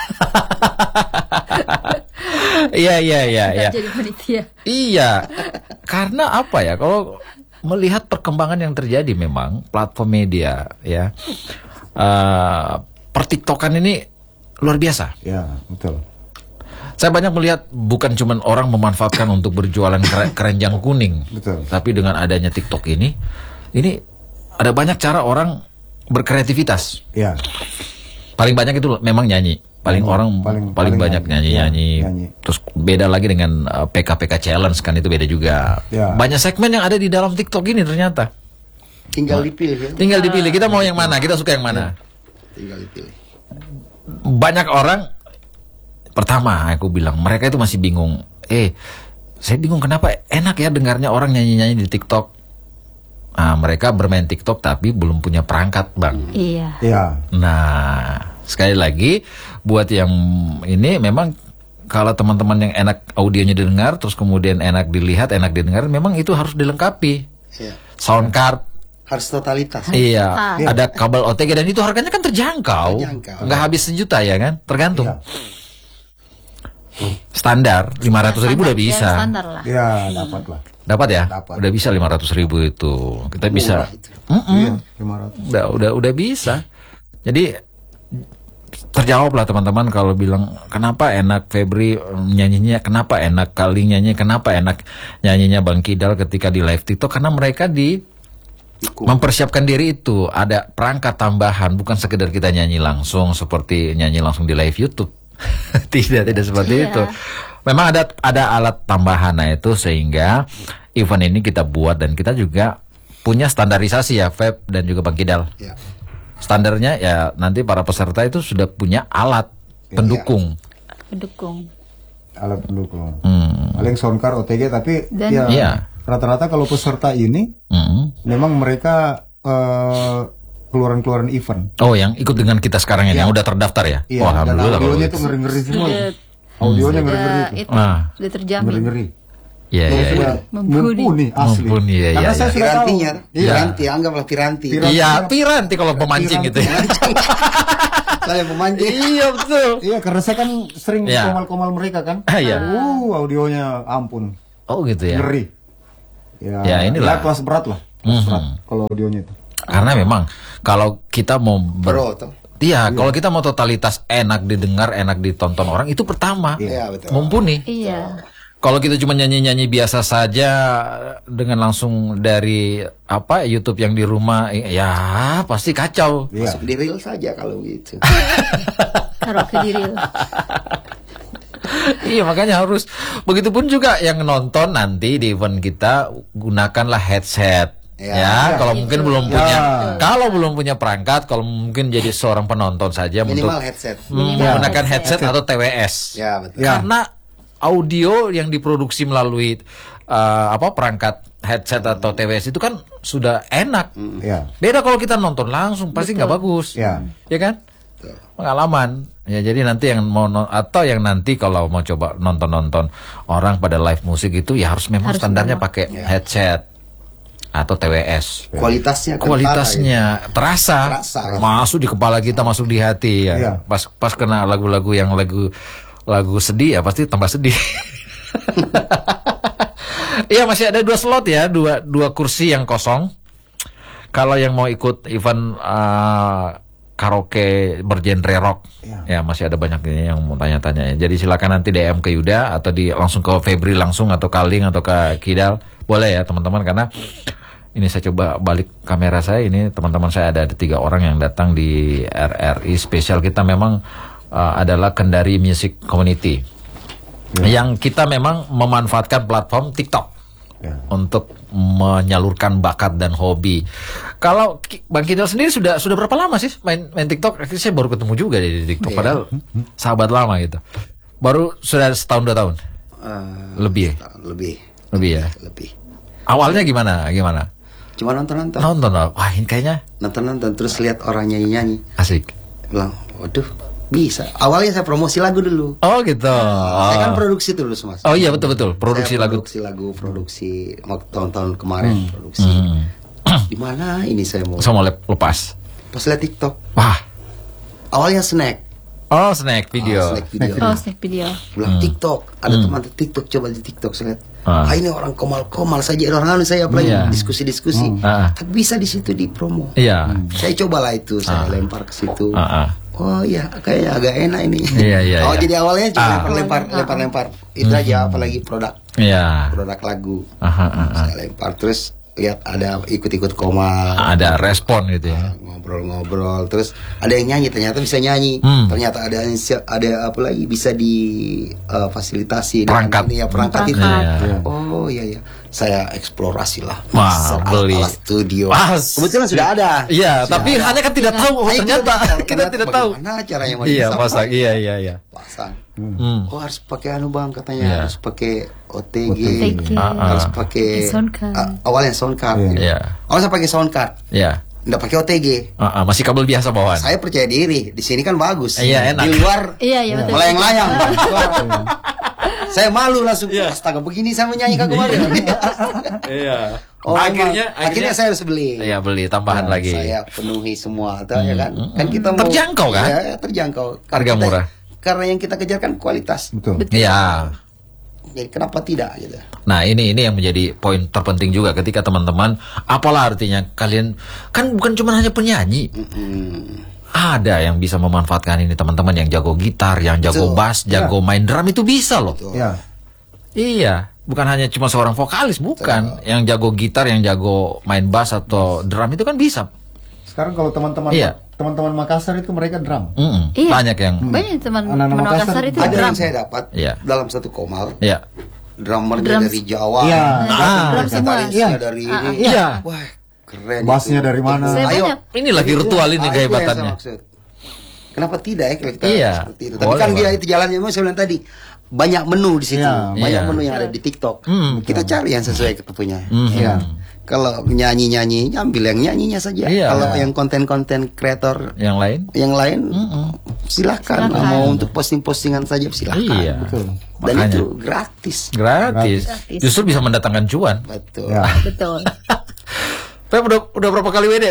Iya iya iya iya. Jadi panitia. Iya. Karena apa ya? Kalau melihat perkembangan yang terjadi memang platform media ya, uh, pertiktokan ini luar biasa. Ya betul. Saya banyak melihat bukan cuma orang memanfaatkan untuk berjualan keranjang kuning, betul. Tapi dengan adanya TikTok ini, ini ada banyak cara orang berkreativitas. Ya. Paling banyak itu memang nyanyi. Paling hmm, orang paling, paling, paling banyak nyanyi-nyanyi. Ya, Terus beda lagi dengan uh, P K P K challenge kan itu beda juga. Ya. Banyak segmen yang ada di dalam TikTok ini ternyata. Tinggal dipilih. Ya? Tinggal dipilih. Kita mau yang mana? Kita suka yang mana? Tinggal dipilih. Banyak orang. Pertama aku bilang mereka itu masih bingung. Eh, saya bingung kenapa enak ya dengarnya orang nyanyi-nyanyi di TikTok. Nah, mereka bermain TikTok tapi belum punya perangkat, Bang. Iya. Iya. Nah. Sekali lagi, buat yang ini memang kalau teman-teman yang enak audionya didengar, terus kemudian enak dilihat, enak didengar, memang itu harus dilengkapi. Iya. Sound card. Harus totalitas. Iya, iya. Ada kabel O T G dan itu harganya kan terjangkau. terjangkau. Nggak habis sejuta ya kan? Tergantung. Iya. Standar lima ratus ribu udah bisa. Ya, standar lah. Ya, dapat lah. Dapat ya? Dapat. Udah bisa lima ratus ribu itu. Kita Murah bisa. Iya, lima ratus. Udah, udah, udah bisa. Jadi terjawab lah teman-teman kalau bilang kenapa enak Febri nyanyinya, kenapa enak Kaling nyanyi, kenapa enak nyanyinya Bang Kidal ketika di live TikTok, karena mereka di mempersiapkan diri itu ada perangkat tambahan, bukan sekedar kita nyanyi langsung seperti nyanyi langsung di live YouTube. tidak tidak seperti yeah. itu. Memang ada ada alat tambahan nah itu sehingga event ini kita buat dan kita juga punya standarisasi ya Feb dan juga Bang Kidal. Yeah. Standarnya ya nanti para peserta itu sudah punya alat pendukung. Pendukung. Alat pendukung. Hmm. Paling soundcard O T G tapi Dan ya iya. rata-rata kalau peserta ini hmm. memang mereka uh, keluaran-keluaran event. Oh, yang ikut dengan kita sekarang ini ya. Yang udah terdaftar ya? Iya. Oh, alhamdulillah. Audionya itu ngeri-ngeri semua. Audionya ngeri-ngeri itu. Nah, sudah terjamin. Ngeri-ngeri. Iya, iya, iya. Mumpuni asli. Mumpuni, ya, Karena ya, saya ya. sudah tahu. Pirantinya, piranti, anggaplah piranti. Iya, piranti kalau pemancing gitu ya. Saya pemancing. Iya, betul. Iya, karena saya kan sering ya. komal-komal mereka kan. Iya. Uh, audionya ampun. Oh, gitu ya. Ngeri. Ya, ya inilah. Ya, kelas berat lah. Kelas mm-hmm. berat kalau audionya itu. Karena memang kalau kita mau ber Bro, Iya, iya, kalau kita mau totalitas enak didengar, enak ditonton orang itu pertama. Iya, betul. Mumpuni. Iya. Kalau kita cuma nyanyi-nyanyi biasa saja dengan langsung dari apa YouTube yang di rumah, ya pasti kacau. Iya. Masuk di reel saja kalau gitu. Taruh ke di reel. Iya, makanya harus. Begitupun juga yang nonton nanti di event kita gunakanlah headset. Ya, ya, kalau gitu. Mungkin belum punya, ya. Kalau belum punya perangkat, kalau mungkin jadi seorang penonton saja minimal untuk headset. menggunakan headset, headset atau T W S. Ya, betul. Karena audio yang diproduksi melalui uh, apa perangkat headset atau T W S itu kan sudah enak. Mm. Ya. Beda kalau kita nonton langsung pasti nggak bagus. Ya. Ya kan? Betul. Pengalaman. Ya jadi nanti yang mau atau yang nanti kalau mau coba nonton-nonton orang pada live musik itu ya harus memang harus standarnya pakai ya. Headset atau T W S. Kualitasnya kualitasnya ya. terasa, terasa masuk di kepala kita, masuk di hati ya. Ya. Pas pas kena lagu-lagu yang lagu lagu sedih ya pasti tambah sedih. Iya, masih ada dua slot ya, dua dua kursi yang kosong. Kalau yang mau ikut event uh, karaoke bergenre rock, ya. ya masih ada banyak ini yang mau tanya-tanya ya. Jadi silakan nanti D M ke Yuda atau di langsung ke Febri langsung atau Kaling atau ke Kidal, boleh ya teman-teman, karena ini saya coba balik kamera saya, ini teman-teman saya ada, ada tiga orang yang datang di R R I spesial kita memang uh, adalah Kendari Music Community. Ya. Yang kita memang memanfaatkan platform TikTok ya. Untuk menyalurkan bakat dan hobi. Kalau Bang Kidal sendiri sudah sudah berapa lama sih main main TikTok? Akhirnya saya baru ketemu juga di TikTok, ya. Padahal sahabat lama gitu. Baru sudah setahun dua tahun. Uh, lebih. Lebih. Lebih ya. Lebih. Awalnya gimana? Gimana? Cuma nonton-nonton. Nonton, wah ini kayaknya. Nonton-nonton terus lihat orang nyanyi-nyanyi. Asik. Bilang, waduh, bisa. Awalnya saya promosi lagu dulu. Oh gitu. Nah, saya kan produksi terus Mas. Oh iya betul-betul, produksi saya lagu. Produksi lagu, produksi tahun-tahun kemarin hmm. produksi. Hmm. Di mana ini saya mau? Saya mau lepas. Pas lihat TikTok. Wah. Awalnya snack. Oh, snack video. Oh, snack video. Oh, snack video. Bilang hmm. TikTok, ada hmm. teman TikTok, coba di TikTok saya lihat. Ah. ah ini orang komal-komal saja, orang anu saya apalagi yeah. diskusi-diskusi. Hmm. Ah. Tapi bisa di situ di promo. Iya. Yeah. Hmm. Saya cobalah itu, saya ah. lempar ke situ. Ah. Ah. Oh iya, kayaknya agak enak ini. Iya, iya, oh, iya. jadi awalnya cuma ah. lempar-lempar, lempar-lempar. Itu hmm. aja, apalagi produk. Iya. Produk lagu. Aha, aha. Saya lempar terus lihat ada ikut-ikut komal, ada respon gitu ya, ngobrol-ngobrol, terus ada yang nyanyi, ternyata bisa nyanyi, hmm. ternyata ada ada apa lagi bisa di uh, fasilitasi perangkat dengan ini ya perangkat, perangkat. itu, ya. Oh iya ya, saya eksplorasi lah, wah, beli alat studio, Mas. Kebetulan sudah ada, iya, sudah tapi ada. Hanya kan tidak tahu, oh, ternyata kita, kita tidak tahu, mana caranya mau iya, pasang, iya iya iya, pasang, hmm. oh harus pakai anu bang katanya, yeah. harus pakai O T G, O T G. Uh, harus pakai soundcard. Uh, awalnya soundcard. Yeah. Gitu. Yeah. Awalnya saya pakai soundcard. Iya. Yeah. Nggak pakai O T G. Uh, uh, masih kabel biasa bawaan. Saya percaya diri. Di sini kan bagus. Iya, yeah, enak. Di luar iya, iya, betul. melayang-layang. Saya malu langsung. Yeah. Astaga, begini saya menyanyi kemarin. Iya. Oh, akhirnya, akhirnya akhirnya saya harus beli. Iya, beli tambahan nah, lagi. Saya penuhi semua, hmm. ya kan? Kan kita mau terjangkau kan? Ya, terjangkau. Harga kita, murah. Karena yang kita kejar kan kualitas. Betul. Iya. Jadi kenapa tidak gitu. Nah ini ini yang menjadi poin terpenting juga ketika teman-teman, apalah artinya kalian kan bukan cuma hanya penyanyi, mm-hmm. ada yang bisa memanfaatkan ini teman-teman yang jago gitar, yang jago Betul. bass, jago ya. main drum itu bisa loh. Ya. Iya, bukan hanya cuma seorang vokalis, bukan. Betul. Yang jago gitar, yang jago main bass atau drum itu kan bisa. Sekarang kalau teman-teman iya. teman-teman Makassar itu mereka drum. Mm-mm. Iya. Banyak yang banyak teman Makassar, Makassar itu ada drum. Yang saya dapat iya. dalam satu komal. Iya. Drummernya dari Jawa. Iya. Ah, drum semua. Iya. Dari ah, ini. Iya. Wah, keren. Bassnya dari mana? Ayo, inilah virtual ini ah, kehebatannya. Kenapa tidak ya kalau kita iya. seperti itu? Tapi boleh, kan dia itu jalannya memang saya bilang tadi banyak menu di situ, ya, banyak iya. menu yang ada di TikTok. Hmm, kita betul. cari yang sesuai ketepunya. Hmm. Ya. Kalau nyanyi-nyanyi, ambil yang nyanyinya saja. Iya. Kalau yang konten-konten kreator yang lain, yang lain mm-mm. silakan. Silakan. Mau untuk posting-postingan saja silakan. Iya. Betul. Dan makanya. itu gratis. Gratis. Gratis. Justru bisa mendatangkan cuan. Betul. Ya. Betul. Pep udah udah berapa kali W D?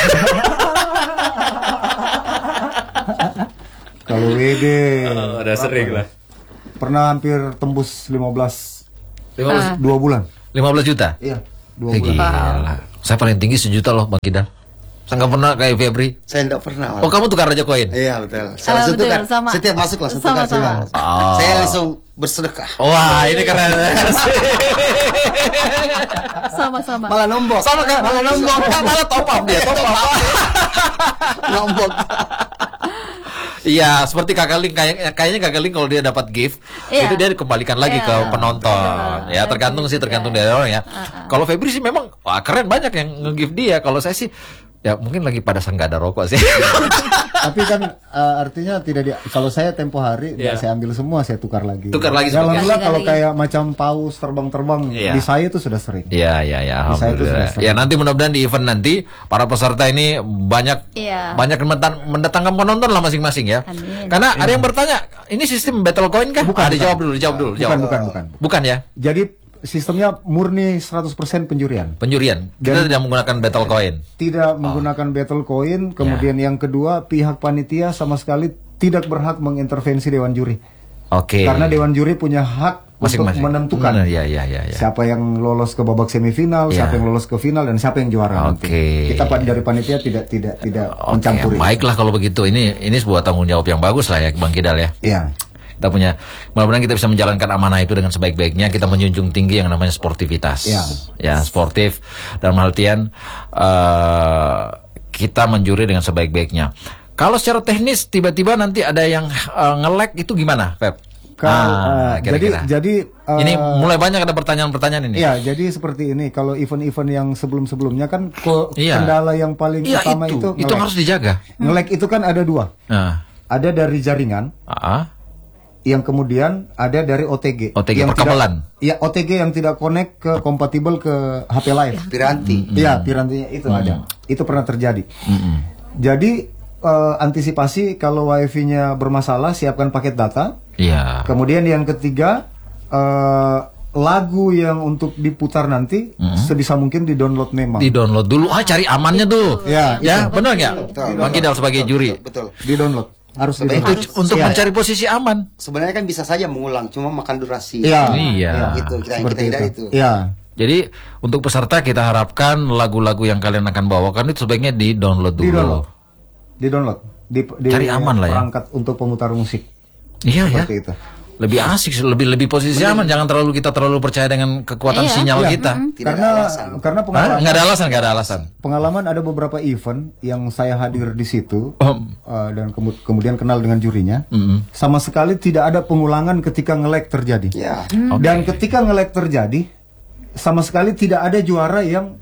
Kalau W D oh, udah sering lah. Pernah hampir tembus lima belas lima belas Ah. dua bulan. lima belas juta? Iya, dua Eh, bulan. gila. Saya paling tinggi sejuta loh Bang Kidal. Saya nggak pernah kayak Febri. Saya enggak pernah. Oh, kamu tukar aja koin? Iya, betul. Saya Ah, langsung betul, tukar. sama. Setiap masuk langsung Sama, tukar. sama. Oh. Saya langsung bersedekah. Wah, ini keren. Sama-sama. Malah nombok. Sama kan? Malah nombok. Malah top up dia, top up. Nombok. Iya, seperti Kakak Ling, kayak kayaknya Kakak Ling kalau dia dapat gift, iya. itu dia dikembalikan lagi iya. ke penonton. Ya, tergantung sih, tergantung dari orang ya. Uh, uh. Kalau Febri sih memang wah, keren, banyak yang nge-gift dia. Kalau saya sih ya mungkin lagi pada sang gak ada rokok sih. Tapi kan uh, artinya tidak di, kalau saya tempo hari yeah. saya ambil semua, saya tukar lagi. Tukar lagi ya, alhamdulillah ya. kalau kayak macam paus terbang-terbang yeah. di saya itu sudah sering. Iya, iya, iya, alhamdulillah. Ya, nanti mudah-mudahan di event nanti para peserta ini banyak yeah. banyak mendatangkan penonton lah masing-masing ya. Amin. Karena yeah. ada yang bertanya, ini sistem battle coin kah? Bukan, ah, dijawab dulu, dijawab dulu, Bukan, jawab. bukan, bukan. Bukan ya? Jadi sistemnya murni seratus persen penjurian. Penjurian. Kita Dan tidak menggunakan battle coin. Tidak oh. menggunakan battle coin. Kemudian yeah. yang kedua, pihak panitia sama sekali tidak berhak mengintervensi dewan juri. Oke. Okay. Karena dewan juri punya hak masing-masing untuk menentukan Benar, ya, ya, ya, ya. siapa yang lolos ke babak semifinal, ya. siapa yang lolos ke final, dan siapa yang juara Oke. nanti. Kita dari panitia tidak tidak tidak Oke, mencampuri. Baiklah kalau begitu. Ini ini sebuah tanggung jawab yang bagus lah ya, Bang Kidal ya. Iya. Kita punya, mudah-mudahan kita bisa menjalankan amanah itu dengan sebaik-baiknya. Kita menjunjung tinggi yang namanya sportivitas. Ya, ya sportif dalam artian uh, kita menjuri dengan sebaik-baiknya. Kalau secara teknis tiba-tiba nanti ada yang uh, nge-lag itu gimana, Pep? Ah, uh, jadi jadi uh, ini mulai banyak ada pertanyaan-pertanyaan ini. Iya, jadi seperti ini. Kalau event-event yang sebelum-sebelumnya kan ko- iya. kendala yang paling iya, utama itu itu itu harus dijaga. Nge-lag itu kan ada dua. Ah. Ada dari jaringan. Ah. Yang kemudian ada dari O T G. O T G yang perkabelan. Iya, O T G yang tidak connect ke kompatibel ke H P live. Piranti. Iya, mm-hmm. pirantinya itu mm-hmm. ada. Itu pernah terjadi. Mm-hmm. Jadi uh, antisipasi kalau wifi-nya bermasalah, siapkan paket data. Iya. Kemudian yang ketiga, uh, lagu yang untuk diputar nanti mm-hmm. sebisa mungkin di-download memang. Di-download dulu. Ah, cari amannya tuh. Ya, ya, benar nggak? Bang Kidal sebagai juri. Betul. Di-download. Harus untuk, untuk ya, mencari posisi aman. Sebenarnya kan bisa saja mengulang, cuma makan durasi. Iya. Iya. Itu kita yang kita hindari itu. Iya. Jadi untuk peserta kita harapkan lagu-lagu yang kalian akan bawakan itu sebaiknya di-download dulu. Di-download. Di-download. Di, di cari aman lah ya. Perangkat untuk pemutar musik. Iya ya. Seperti itu. Lebih asik, lebih lebih posisi Bener. aman. Jangan terlalu kita terlalu percaya dengan kekuatan iya. sinyal iya. kita. Mm-hmm. Karena karena pengalaman. Nggak ada alasan, nggak ada alasan. Pengalaman ada beberapa event yang saya hadir di situ oh. uh, dan kemu- kemudian kenal dengan jurinya. Mm-hmm. Sama sekali tidak ada pengulangan ketika nge-lag terjadi. Yeah. Mm. Dan okay. ketika nge-lag terjadi, sama sekali tidak ada juara yang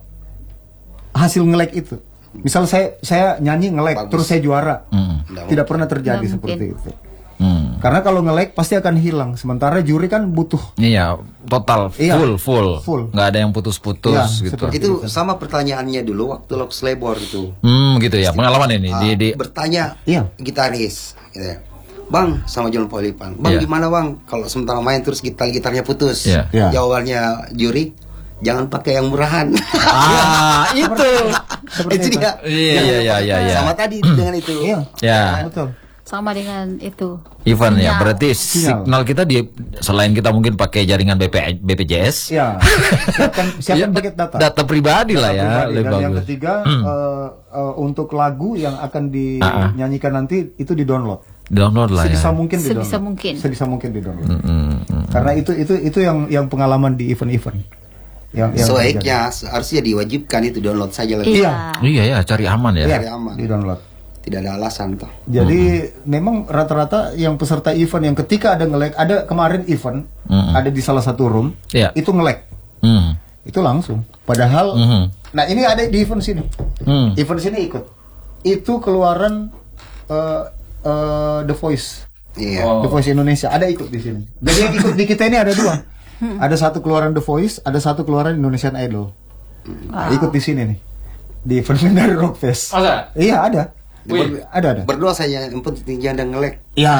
hasil nge-lag itu. Misal saya saya nyanyi nge-lag terus saya juara, mm. tidak pernah terjadi Nggak seperti mungkin. itu. Hmm. Karena kalau nge-lag pasti akan hilang. Sementara juri kan butuh. Iya, total full iya, full. Full. Nggak ada yang putus-putus iya, gitu. Itu itu sama pertanyaannya dulu waktu Lox Labor itu. Hmm, gitu ya. Pengalaman ini uh, di, di bertanya iya. gitaris gitu ya. Bang sama John Polipan. Bang yeah. gimana Bang kalau sementara main terus gitar-gitarnya putus? Yeah. Yeah. Jawabannya juri, jangan pakai yang murahan. Ah, itu. Itu dia. Iya iya iya iya. Sama tadi dengan itu. Iya. Ya. Betul. Sama dengan itu. Event ya, berarti sinyal. signal kita di selain kita mungkin pakai jaringan B P, B P J S. Ya. Siapkan siapkan ya, paket data. Data pribadi data lah ya. Pribadi. Dan bagus. yang ketiga hmm. uh, uh, untuk lagu yang akan dinyanyikan uh-uh. nanti itu di-download. Download lah sebisa ya. Mungkin di-download. Sebisa mungkin. Sebisa mungkin di-download. Mm, mm, mm, Karena itu itu itu yang yang pengalaman di event-event. Yang, yang sebaiknya harusnya diwajibkan itu download saja lebih. Iya. Iya ya, cari aman ya. Cari aman. Di-download. Tidak ada alasan toh. Jadi mm-hmm. memang rata-rata yang peserta event yang ketika ada nge-lag, ada kemarin event mm-hmm. ada di salah satu room, yeah. itu nge-lag. Mm. Itu langsung. Padahal mm-hmm. nah ini ada di event sini. Mm. Event sini ikut. Itu keluaran uh, uh, The Voice. Yeah. Oh. The Voice Indonesia ada ikut di sini. Jadi yang ikut di kita ini ada dua. Ada satu keluaran The Voice, ada satu keluaran Indonesian Idol. Nah, ikut di sini nih. Di event dari Rockfest. Masa? Iya ada. Ber- ada ada. Berdoa saja yang penting jangan nge-lag. Ya.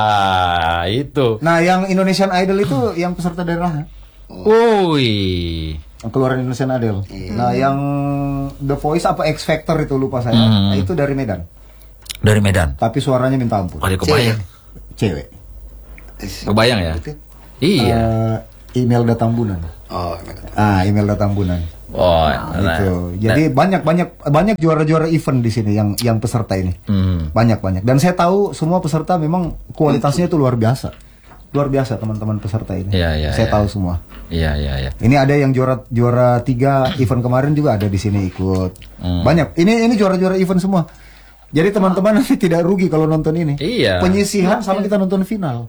Ah, itu. Nah, yang Indonesian Idol itu yang peserta daerah. Oh. Wih. Keluaran Indonesian Idol. Hmm. Nah, yang The Voice apa X Factor itu lupa saya. Hmm. Nah, itu dari Medan. Dari Medan. Tapi suaranya minta ampun. Ada kebayang. Cewek. Kebayang ya? Itu? Iya. Uh, Imelda Tambunan. Oh. Ah, Imelda Tambunan. Oh, nah, gitu. Jadi banyak banyak banyak juara-juara event di sini yang yang peserta ini. Hmm. Banyak banyak. Dan saya tahu semua peserta memang kualitasnya itu luar biasa. Luar biasa teman-teman peserta ini. Ya, ya, saya ya. tahu semua. Iya, iya, iya. Ini ada yang juara juara tiga event kemarin juga ada di sini ikut. Hmm. Banyak. Ini ini juara-juara event semua. Jadi teman-teman nanti tidak rugi kalau nonton ini. Iya. Penyisihan sama kita nonton final.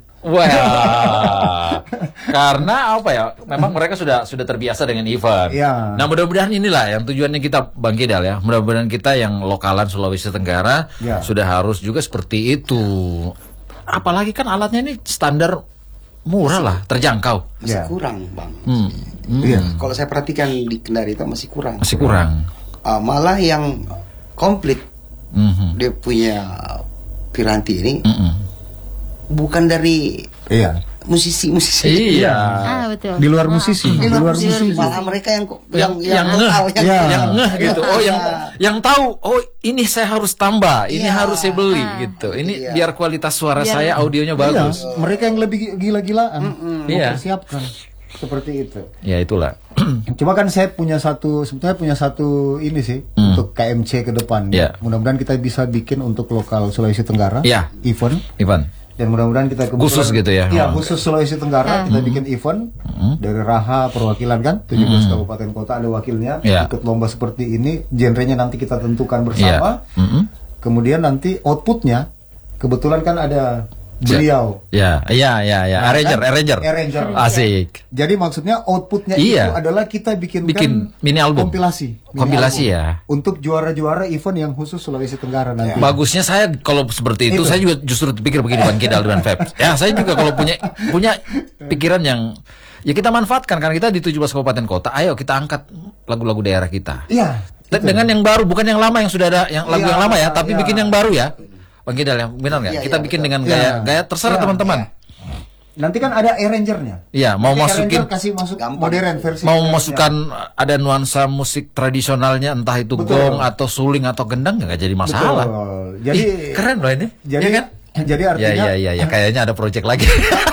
Wah, karena apa ya? Memang mereka sudah sudah terbiasa dengan event. Ya. Nah, mudah-mudahan inilah yang tujuannya kita Bang Kidal ya. Mudah-mudahan kita yang lokalan Sulawesi Tenggara ya. Sudah harus juga seperti itu. Apalagi kan alatnya ini standar murah lah, terjangkau. Masih ya. kurang, Bang. Hmm. Hmm. Ya. Kalau saya perhatikan di Kendari itu masih kurang. Masih kurang. Uh, malah yang komplit mm-hmm. dia punya piranti ini. Mm-hmm. Bukan dari iya. musisi-musisi. Iya. Ah, betul. Di luar musisi, ah, di luar musisi. Malah mereka yang yang yang ngeh, yang, ya. yang ngeh gitu. Oh, yang yang tahu, oh ini saya harus tambah, ini ya. harus saya beli ah. gitu. Ini ya. biar kualitas suara biar, saya audionya bagus. Iya. Mereka yang lebih gila-gilaan iya. mempersiapkan seperti itu. Ya itulah. Cuma kan saya punya satu, sebetulnya punya satu ini sih hmm. untuk K M C ke depan. Yeah. Mudah-mudahan kita bisa bikin untuk lokal Sulawesi Tenggara. Yeah. Event. Event. Dan mudah-mudahan kita khusus gitu ya. Iya, khusus Sulawesi Tenggara kita bikin event hmm. dari Raha perwakilan kan tujuh belas hmm. kabupaten kota ada wakilnya yeah. ikut lomba seperti ini, genrenya nanti kita tentukan bersama. Yeah. Mm-hmm. Kemudian nanti outputnya kebetulan kan ada beliau. Ya, ya, ya, ya. Nah, Arranger, kan? arranger. Arranger. Asik. Jadi maksudnya outputnya iya. itu adalah kita bikin bikin mini album. Kompilasi. Mini kompilasi album. ya. Untuk juara-juara event yang khusus Sulawesi Tenggara nanti. Bagusnya saya kalau seperti itu, itu. saya juga justru pikir begini Bang Kidal dan Feb. Ya, saya juga kalau punya punya pikiran yang ya kita manfaatkan karena kita di tujuh belas kabupaten kota. Ayo kita angkat lagu-lagu daerah kita. Iya. Dengan yang baru, bukan yang lama yang sudah ada yang lagu ya, yang lama ya, tapi ya. bikin yang baru ya. Bang Kidal yang benar nggak? Ya, kita ya, bikin betul. dengan gaya ya. gaya terserah ya, teman-teman. Ya. Nanti kan ada arrangernya. Iya, mau Nanti masukin kasih masuk modern versi. Mau masukkan ada nuansa musik tradisionalnya, entah itu betul. gong atau suling atau gendang nggak jadi masalah. Betul. Jadi Ih, keren loh ini. Jadi ya kan? Jadi artinya ya, ya, ya, ya. kayaknya ada project lagi.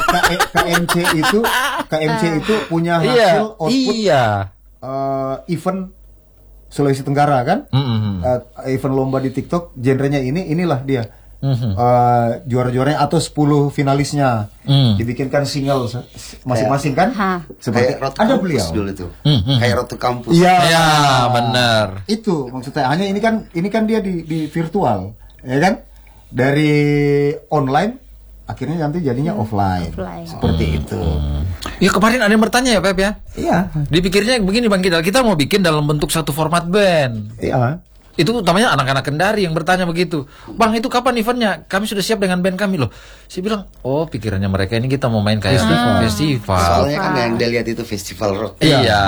K M C itu K M C itu punya hasil iya, output iya. Uh, event Sulawesi Tenggara kan, mm-hmm. uh, event lomba di TikTok, genrenya ini, inilah dia, mm-hmm. uh, juara-juaranya atau sepuluh finalisnya, mm. dibikinkan single masing-masing kan, ha. seperti kayak ada beliau, dulu itu, mm-hmm. kayak Rotu Kampus. Iya, ya, benar. Itu maksudnya hanya ini kan, ini kan dia di, di virtual, ya kan, dari online, akhirnya nanti jadinya hmm. offline. offline, seperti hmm. itu. Ya kemarin ada yang bertanya ya Pep ya. Iya. Dipikirnya begini Bang Kidal, kita mau bikin dalam bentuk satu format band. Iya. Itu utamanya anak-anak Kendari yang bertanya begitu. Bang itu kapan eventnya? Kami sudah siap dengan band kami loh. Saya bilang, oh pikirannya mereka ini kita mau main kayak festival. festival. Soalnya kan yang dia lihat itu festival rock. Iya. iya.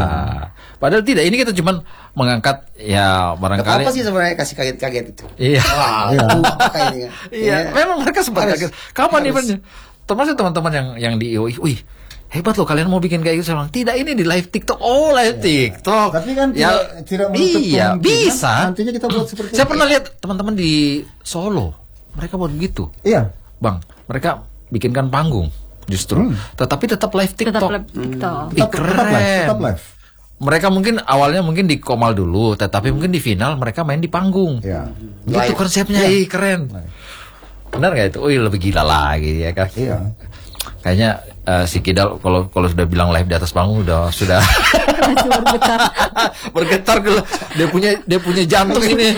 Padahal tidak, ini kita cuma mengangkat ya barangkali. Apa sih sebenarnya kasih kaget-kaget itu? Iya. Wah, iya. Kayaknya. Iya, memang mereka sempat kaget. Kapan eventnya? Termasuk teman-teman yang yang di wih, wih, hebat loh kalian mau bikin kayak gitu. Saya bilang, tidak, ini di live TikTok. Oh, live ya. TikTok. Tapi kan ya, tidak, tidak menutup iya, bisa. Nantinya kita buat seperti Saya itu. pernah lihat teman-teman di Solo. Mereka buat begitu. Iya. Bang, mereka bikinkan panggung justru. Hmm. Tetapi tetap live TikTok. Tetap live TikTok. Hmm. Ih, keren. Tetap live, tetap live. Mereka mungkin awalnya mungkin di Komal dulu, tetapi hmm. mungkin di final mereka main di panggung. Ya. Itu konsepnya, ya. Ih, keren. Live. Benar nggak itu? Oh, lebih gila lagi ya kan? Iya. Kayaknya uh, si Kidal kalau kalau sudah bilang live di atas panggung udah sudah bergetar. bergetar kalau dia punya dia punya jantung ini.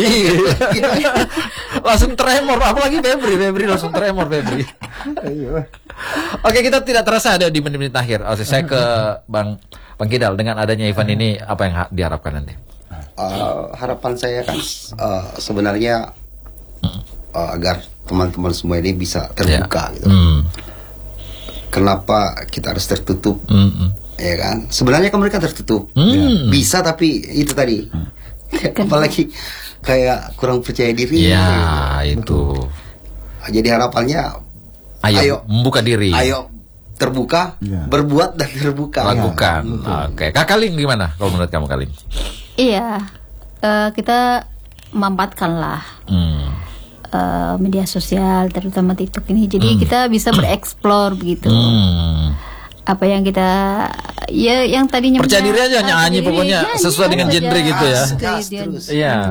Langsung tremor, apalagi Febri, Febri langsung tremor Febri. Oke, kita tidak terasa ada di menit-menit akhir. Oh, saya ke Bang Bang Kidal, dengan adanya event ini apa yang ha- diharapkan nanti? Uh, harapan saya kan uh, sebenarnya uh, agar teman-teman semua ini bisa terbuka yeah. gitu. Mm. Kenapa kita harus tertutup? Mm-mm. Ya kan? Sebenarnya kan mereka tertutup. Mm. Bisa tapi itu tadi. Mm. Apalagi kayak kurang percaya diri. Ya, itu. Jadi harapannya ayo, ayo membuka diri. Ayo terbuka, ya. berbuat dan terbuka. Lakukan. Ya. Oke, Kak Kaling gimana kalau menurut kamu Kaling? Iya. Uh, kita memanfaatkanlah. Hmm. Uh, media sosial terutama TikTok ini, jadi hmm. kita bisa bereksplor begitu. Hmm. Apa yang kita ya yang tadinya percaya diri aja nyanyi pokoknya nyanyi, sesuai dengan genre gitu ya. Iya.